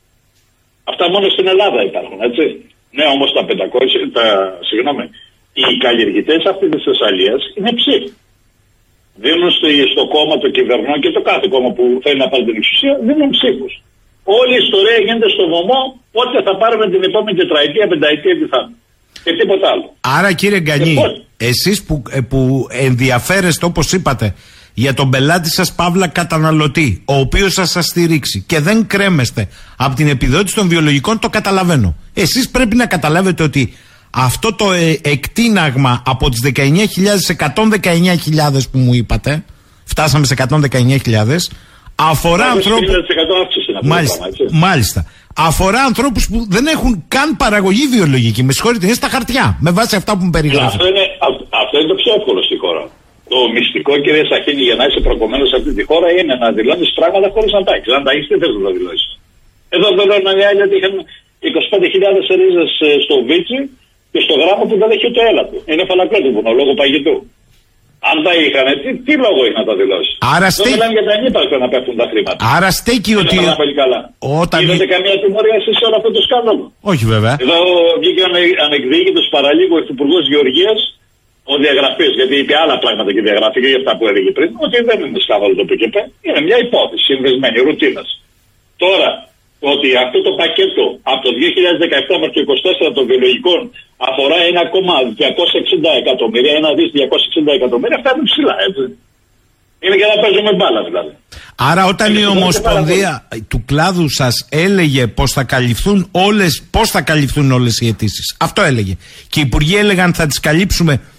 Αυτά μόνο στην Ελλάδα υπάρχουν, έτσι. Ναι, όμως τα πεντακόσια, τα, συγγνώμη, οι καλλιεργητές αυτή της Θεσσαλίας είναι ψήφοι. Δίνουν στο, στο κόμμα το κυβερνό και το κάθε κόμμα που θέλει να πάρει την εξουσία, δίνουν ψήφους. Όλη η ιστορία γίνεται στο βωμό, πότε θα πάρουμε την επόμενη τετραετία, πενταετία, τι θα είναι. Και τίποτα άλλο. Άρα, κύριε Γκανή, εσείς που, που ενδιαφέρεστε, όπως είπατε, για τον πελάτη σας παύλα καταναλωτή, ο οποίος θα σας στηρίξει και δεν κρέμεστε από την επιδότηση των βιολογικών, το καταλαβαίνω. Εσείς πρέπει να καταλάβετε ότι αυτό το ε, εκτείναγμα από τις δεκαεννιά χιλιάδες σε εκατόν δεκαεννιά χιλιάδες που μου είπατε, φτάσαμε σε εκατόν δεκαεννιά χιλιάδες, αφορά ανθρώπους. Μάλιστα, μάλιστα. Αφορά ανθρώπους που δεν έχουν καν παραγωγή βιολογική. Με συγχωρείτε, είναι στα χαρτιά. Με βάση αυτά που μου περιγράφετε. Αυτό είναι, αυτό είναι το πιο εύκολο στη χώρα. Το μυστικό, κύριε Σαχίνη, για να είσαι προκομμένος σε αυτή τη χώρα είναι να δηλώνεις πράγματα χωρίς να τα έχεις. Αν τα έχεις, τι θες να τα δηλώσεις? Εδώ δηλώνουν οι άλλοι ότι είχαν είκοσι πέντε χιλιάδες ρίζες στο Βίτσι και στο γράμμα που δεν έχει ούτε έλατο. Είναι φαλακρότυπο, λόγω παγιτού. Αν τα είχαν, τι, τι λόγο έχει να τα δηλώσει? Άρα δεν στέκει... μιλάμε για τα ανύπαρκτα να πέφτουν τα χρήματα. Άρα στέκει ότι. Όταν... Είδατε καμία τιμωρία εσείς σε όλο αυτό το σκάνδαλο? Όχι βέβαια. Εδώ βγήκε ανεκδίκητος παραλίγο ο Υπουργός Γεωργίας, ο διαγραφής, γιατί είπε άλλα πράγματα και διαγραφή για αυτά που έλεγε πριν, ότι δεν είναι σκάνδαλο το ΠΚΠ, είναι μια υπόθεση συνδεσμένη, ρουτίνας. Τώρα, ότι αυτό το πακέτο από το δύο χιλιάδες δεκαεπτά μέχρι το είκοσι τέσσερα των βιολογικών αφορά ένα κόμμα διακόσια εξήντα εκατομμύρια, ένα δις διακόσια εξήντα εκατομμύρια, αυτά είναι ψηλά, έτσι. Είναι για να παίζουμε μπάλα δηλαδή. Άρα όταν η Ομοσπονδία του κλάδου σας έλεγε πως θα καλυφθούν όλες, πώς θα καλυφθούν όλες οι αιτήσεις, αυτό έλεγε. Και οι υπουργοί έλεγαν θα τις καλύψουμε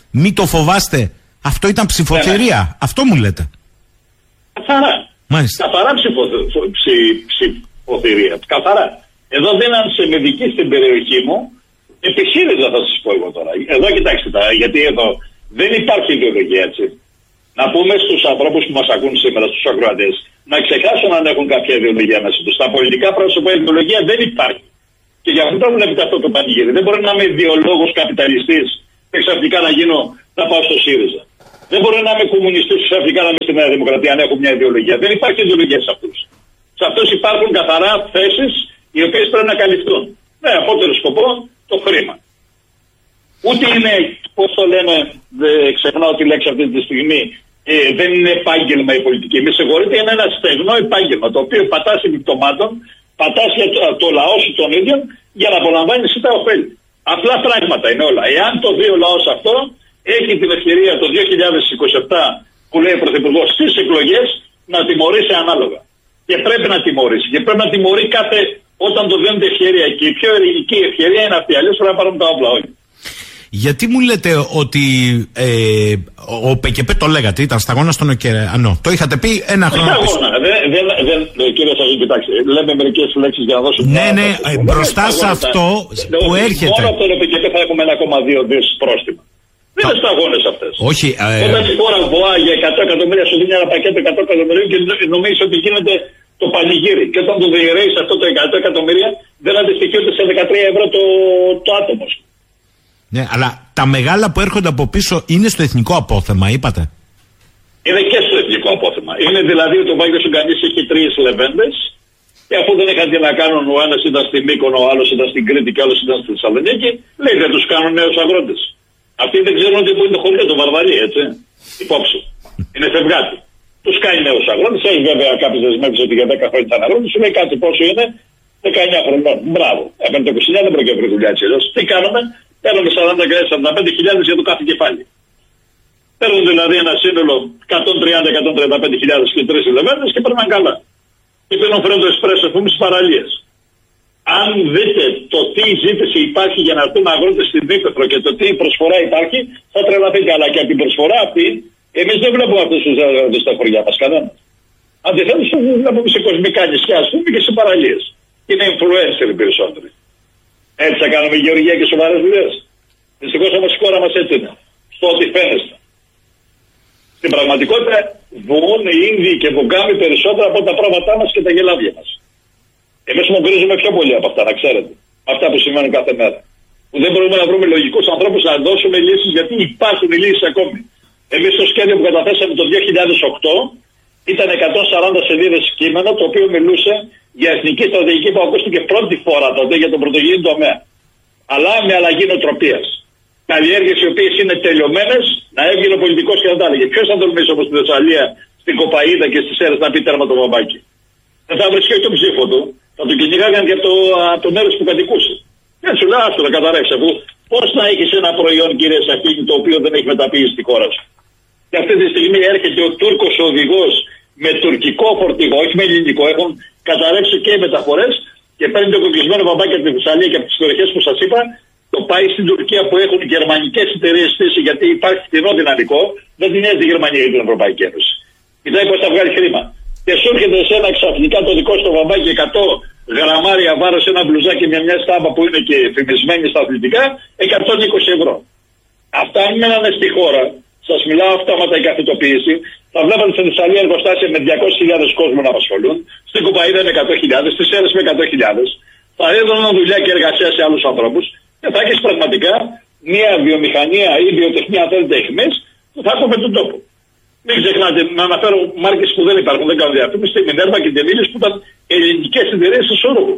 Μη το φοβάστε. Αυτό ήταν ψηφοθυρία. Ναι, ναι. Αυτό μου λέτε. Καθαρά. Μάλιστα. Καθαρά ψηφο, ψη, ψηφοθυρία. Καθαρά. Εδώ δίναν σε μεδική στην περιοχή μου. Επιχείρηζα, θα σας πω εγώ τώρα. Εδώ κοιτάξτε τα, γιατί εδώ δεν υπάρχει ιδεολογία, έτσι. Να πούμε στους ανθρώπους που μας ακούν σήμερα, στους ακροατές, να ξεχάσουν αν έχουν κάποια ιδεολογία μέσα τους. Στα πολιτικά πρόσωπα η ιδεολογία δεν υπάρχει. Και γι' αυτό το βλέπετε αυτό το πανηγύρι. Δεν μπορεί να είμαι ιδεολόγος καπιταλιστής και ξαφνικά να γίνω, να πάω στο ΣΥΡΙΖΑ. Δεν μπορεί να είμαι κομμουνιστής και ξαφνικά να είμαι στη Νέα Δημοκρατία, αν έχω μια ιδεολογία. Δεν υπάρχει ιδεολογία σε αυτούς. Σε αυτούς υπάρχουν καθαρά θέσεις οι οποίες πρέπει να καλυφθούν. Με απότερο σκοπό το χρήμα. Ούτε είναι, πώς το λένε, δεν ξεχνάω τη λέξη αυτή τη στιγμή, ε, δεν είναι επάγγελμα η πολιτική. Με συγχωρείτε, είναι ένα στεγνό επάγγελμα το οποίο πατάς επιπτωμάτων, πατάς για το, το λαό σου τον ίδιο για να απολαμβάνει εσύ τα ωφέλη. Απλά πράγματα είναι όλα. Εάν το δει ο λαός αυτό, έχει την ευκαιρία το δύο χιλιάδες είκοσι επτά που λέει ο Πρωθυπουργός στις εκλογές να τιμωρήσει ανάλογα. Και πρέπει να τιμωρήσει. Και πρέπει να τιμωρεί κάθε όταν το δίνεται ευκαιρία. Και η πιο ελληνική ευκαιρία είναι αυτή. Αλλιώς πρέπει να πάρουμε τα όπλα όλοι. Γιατί μου λέτε ότι ε, ο ΠΚΠ το λέγατε, ήταν σταγόνα στον ωκεανό. Το είχατε πει ένα χρόνο πίσω. Σταγόνα. Δεν, δεν, δεν, κύριε Σαγή, κοιτάξτε. Λέμε μερικές λέξεις για να δώσουμε. Ναι, ναι, ε, μπροστά σε αυτό που έρχεται. Μόνο από τον ΠΚΠ θα έχουμε ένα κόμμα δύο δις πρόστιμα. Δεν είναι σταγόνες αυτές. Όχι. Ε, Όταν η χώρα βοά για εκατό εκατομμύρια σου δίνει ένα πακέτο εκατό εκατομμυρίων και νομίζεις ότι γίνεται το πανηγύρι. Και όταν το διαιρέεις αυτό το εκατό εκατομμύρια δεν αντιστοιχεί ούτε σε δεκατρία ευρώ το, το άτομο. Ναι, αλλά τα μεγάλα που έρχονται από πίσω είναι στο εθνικό απόθεμα, είπατε. Είναι και στο εθνικό απόθεμα. Είναι δηλαδή ότι ο Βάγγελος Ουγγανής έχει τρεις λεβέντες και αφού δεν είχαν τι να κάνουν, ο ένας ήταν στην Μύκονο, ο άλλος ήταν στην Κρήτη και ο άλλος ήταν στη Θεσσαλονίκη, λέει δεν τους κάνουν νέους αγρότες. Αυτοί δεν ξέρουν ότι που είναι το χωριό, το Βαρβαρί, έτσι. Υπόψη. Είναι φευγάτη. Τους κάνει νέους αγρότες. Έχει βέβαια κάποιες δεσμεύσεις ότι για δέκα χρόνια ήταν αγρότες. Σου λέει κάτι πόσο είναι, δεκαεννιά χρονών. Μπράβο. Έπαιρνε το είκοσι εννιά, δεν πρόκειται να βρει δουλειά έτσι. Τι κάνουμε, παίρνουμε σαράντα σαράντα πέντε χιλιάδες για το κάθε κεφάλι. Παίρνουν δηλαδή ένα σύνολο εκατόν τριάντα με εκατόν τριάντα πέντε χιλιάδες και τρεις λεβέντες και παίρνουν καλά. Και παίρνουν φρέντο εσπρέσο, πούμε, στις παραλίες. Αν δείτε το τι ζήτηση υπάρχει για να έρθουν αγρότες στην Ήπεθρο και το τι προσφορά υπάρχει, θα τρελαθείτε. Αλλά και από την προσφορά αυτή, εμείς δεν βλέπουμε αυτούς τους αγρότες στα χωριά μας, κανένας. Αντιθέτως, τους βλέπουμε σε κοσμικά νησιά, ας πούμε, και σε παραλίες. Είναι influencer οι περισσότεροι. Έτσι θα κάνουμε γεωργία και σοβαρές δουλειές. Δυστυχώς όμως η χώρα μας έτσι είναι. Στο ότι φαίνεστε. Στην πραγματικότητα, βοούν οι Ίνδιοι και βογκάμοι περισσότερα από τα πρόβατά μας και τα γελάδια μας. Εμείς μογκρίζουμε πιο πολύ από αυτά, να ξέρετε. Αυτά που συμβαίνουν κάθε μέρα. Που δεν μπορούμε να βρούμε λογικούς ανθρώπους να δώσουμε λύσεις, γιατί υπάρχουν οι λύσεις ακόμη. Εμείς το σχέδιο που καταθέσαμε το δύο χιλιάδες οκτώ ήταν εκατόν σαράντα σελίδες κείμενο, το οποίο μιλούσε για εθνική στρατηγική που ακούστηκε πρώτη φορά τότε για τον πρωτογενή τομέα. Αλλά με αλλαγή νοοτροπίας. Καλλιέργειες οι οποίες είναι τελειωμένες, να έβγαινε ο πολιτικός και να τα έλεγε. Ποιος θα τολμήσει όπως στη Θεσσαλία, στην Κοπαΐδα και στις Σέρρες να πει τέρμα το βαμπάκι. Δεν θα βρίσκει όχι τον ψήφο του, θα τον κυνηγάγαν και από το, το μέρος που κατοικούσε. Και σου λέω, άστο να καταρρεύσει, αφού πώς να έχεις ένα προϊόν, κύριε Σαχίνη, το οποίο δεν έχει μεταποίησει στη χώρα σου. Και αυτή τη στιγμή έρχεται ο Τούρκος οδηγός με τουρκικό φορτηγό, όχι με ελληνικό, έχουν καταρρεύσει και οι μεταφορές και παίρνει το κοκκισμένο βαμπάκι από τη Θεσσαλία και από τις περιοχές που σας είπα, το πάει στην Τουρκία που έχουν γερμανικές εταιρείες στήσει, γιατί υπάρχει φθηνό δυναμικό, δεν την νοιάζει η Γερμανία για την Ευρωπαϊκή Ένωση. Κοιτάει πώς θα βγάλει χρήμα. Και σου έρχεται σε ένα ξαφνικά το δικό στο βαμπάκι εκατό γραμμάρια βάρος, ένα μπλουζάκι με μια στάμπα που είναι και φημισμένη στα αθλητικά, εκατόν είκοσι ευρώ. Αυτά αν μένανε στη χώρα, σας μιλάω αυτόματα η καθητοποίηση, θα βλέπατε στην Θεσσαλία εργοστάσια με διακόσιες χιλιάδες κόσμο να απασχολούν, στην Κοπαΐδα με εκατό χιλιάδες, στις Σέρρες με εκατό χιλιάδες, θα έδωναν δουλειά και εργασία σε άλλους ανθρώπους και θα έχεις πραγματικά μια βιομηχανία ή βιοτεχνία, αν θέλετε, εχμής, που θα έχουμε τον τόπο. Μην ξεχνάτε να αναφέρω μάρκες που δεν υπάρχουν, δεν κάνω διαφήμιση, τη Μινέρβα και την Ήλιος που ήταν ελληνικές εταιρείες του Σόρουγου.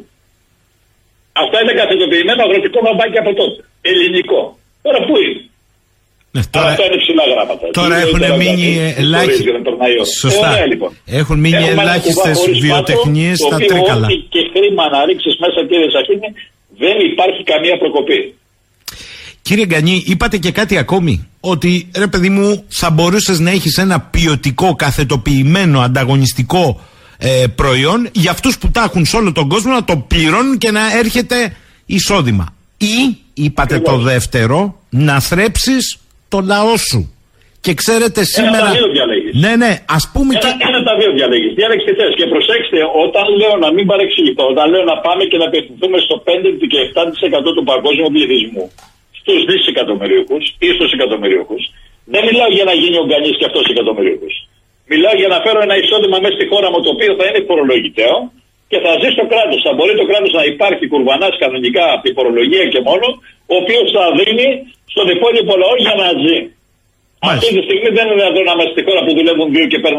Αυτά είναι καθετοποιημένο αγροτικό βαμπάκι από τότε. Ελληνικό. Τώρα πού είναι. Ναι, τώρα, αυτά είναι ψηλά γράμματα. Τώρα έχουν μείνει ελάχιστες. Σωστά. Ωραία, λοιπόν. Έχουν μείνει ελάχιστες βιοτεχνίες στα τρίκαλα. Ό,τι και χρήμα να ρίξεις μέσα, κύριε Σαχίνη, δεν υπάρχει καμία προκοπή. Κύριε Γκανή, είπατε και κάτι ακόμη. Ότι ρε παιδί μου, θα μπορούσες να έχεις ένα ποιοτικό, καθετοποιημένο, ανταγωνιστικό ε, προϊόν για αυτούς που τα έχουν σε όλο τον κόσμο να το πληρώνουν και να έρχεται εισόδημα. Ή, είπατε το δεύτερο, να θρέψεις το λαό σου. Και ξέρετε σήμερα. Ένα τα δύο διαλέγεις. Ναι, ναι, ας πούμε. Ένα, ένα τα δύο διαλέγεις. Διάλεξε τι θες. Και προσέξτε, όταν λέω να μην παρεξηγηθώ, όταν λέω να πάμε και να απευθυνθούμε στο πέντε και επτά τοις εκατό του παγκόσμιου πληθυσμού, στους δισεκατομμυρίουχους ή στους εκατομμυρίουχους, δεν μιλάω για να γίνει ο Γκανής και αυτός εκατομμυρίουχος. Μιλάω για να φέρω ένα εισόδημα μέσα στη χώρα μου το οποίο θα είναι φορολογητέο και θα ζει στο κράτος. Θα μπορεί το κράτος να υπάρχει κουρβανάς κανονικά από τη φορολογία και μόνο, ο οποίος θα δίνει στον υπόλοιπο λαό για να ζει. Αυτή τη στιγμή δεν είναι δυνατόν να είμαστε στη χώρα που δουλεύουν δύο και παίρνουν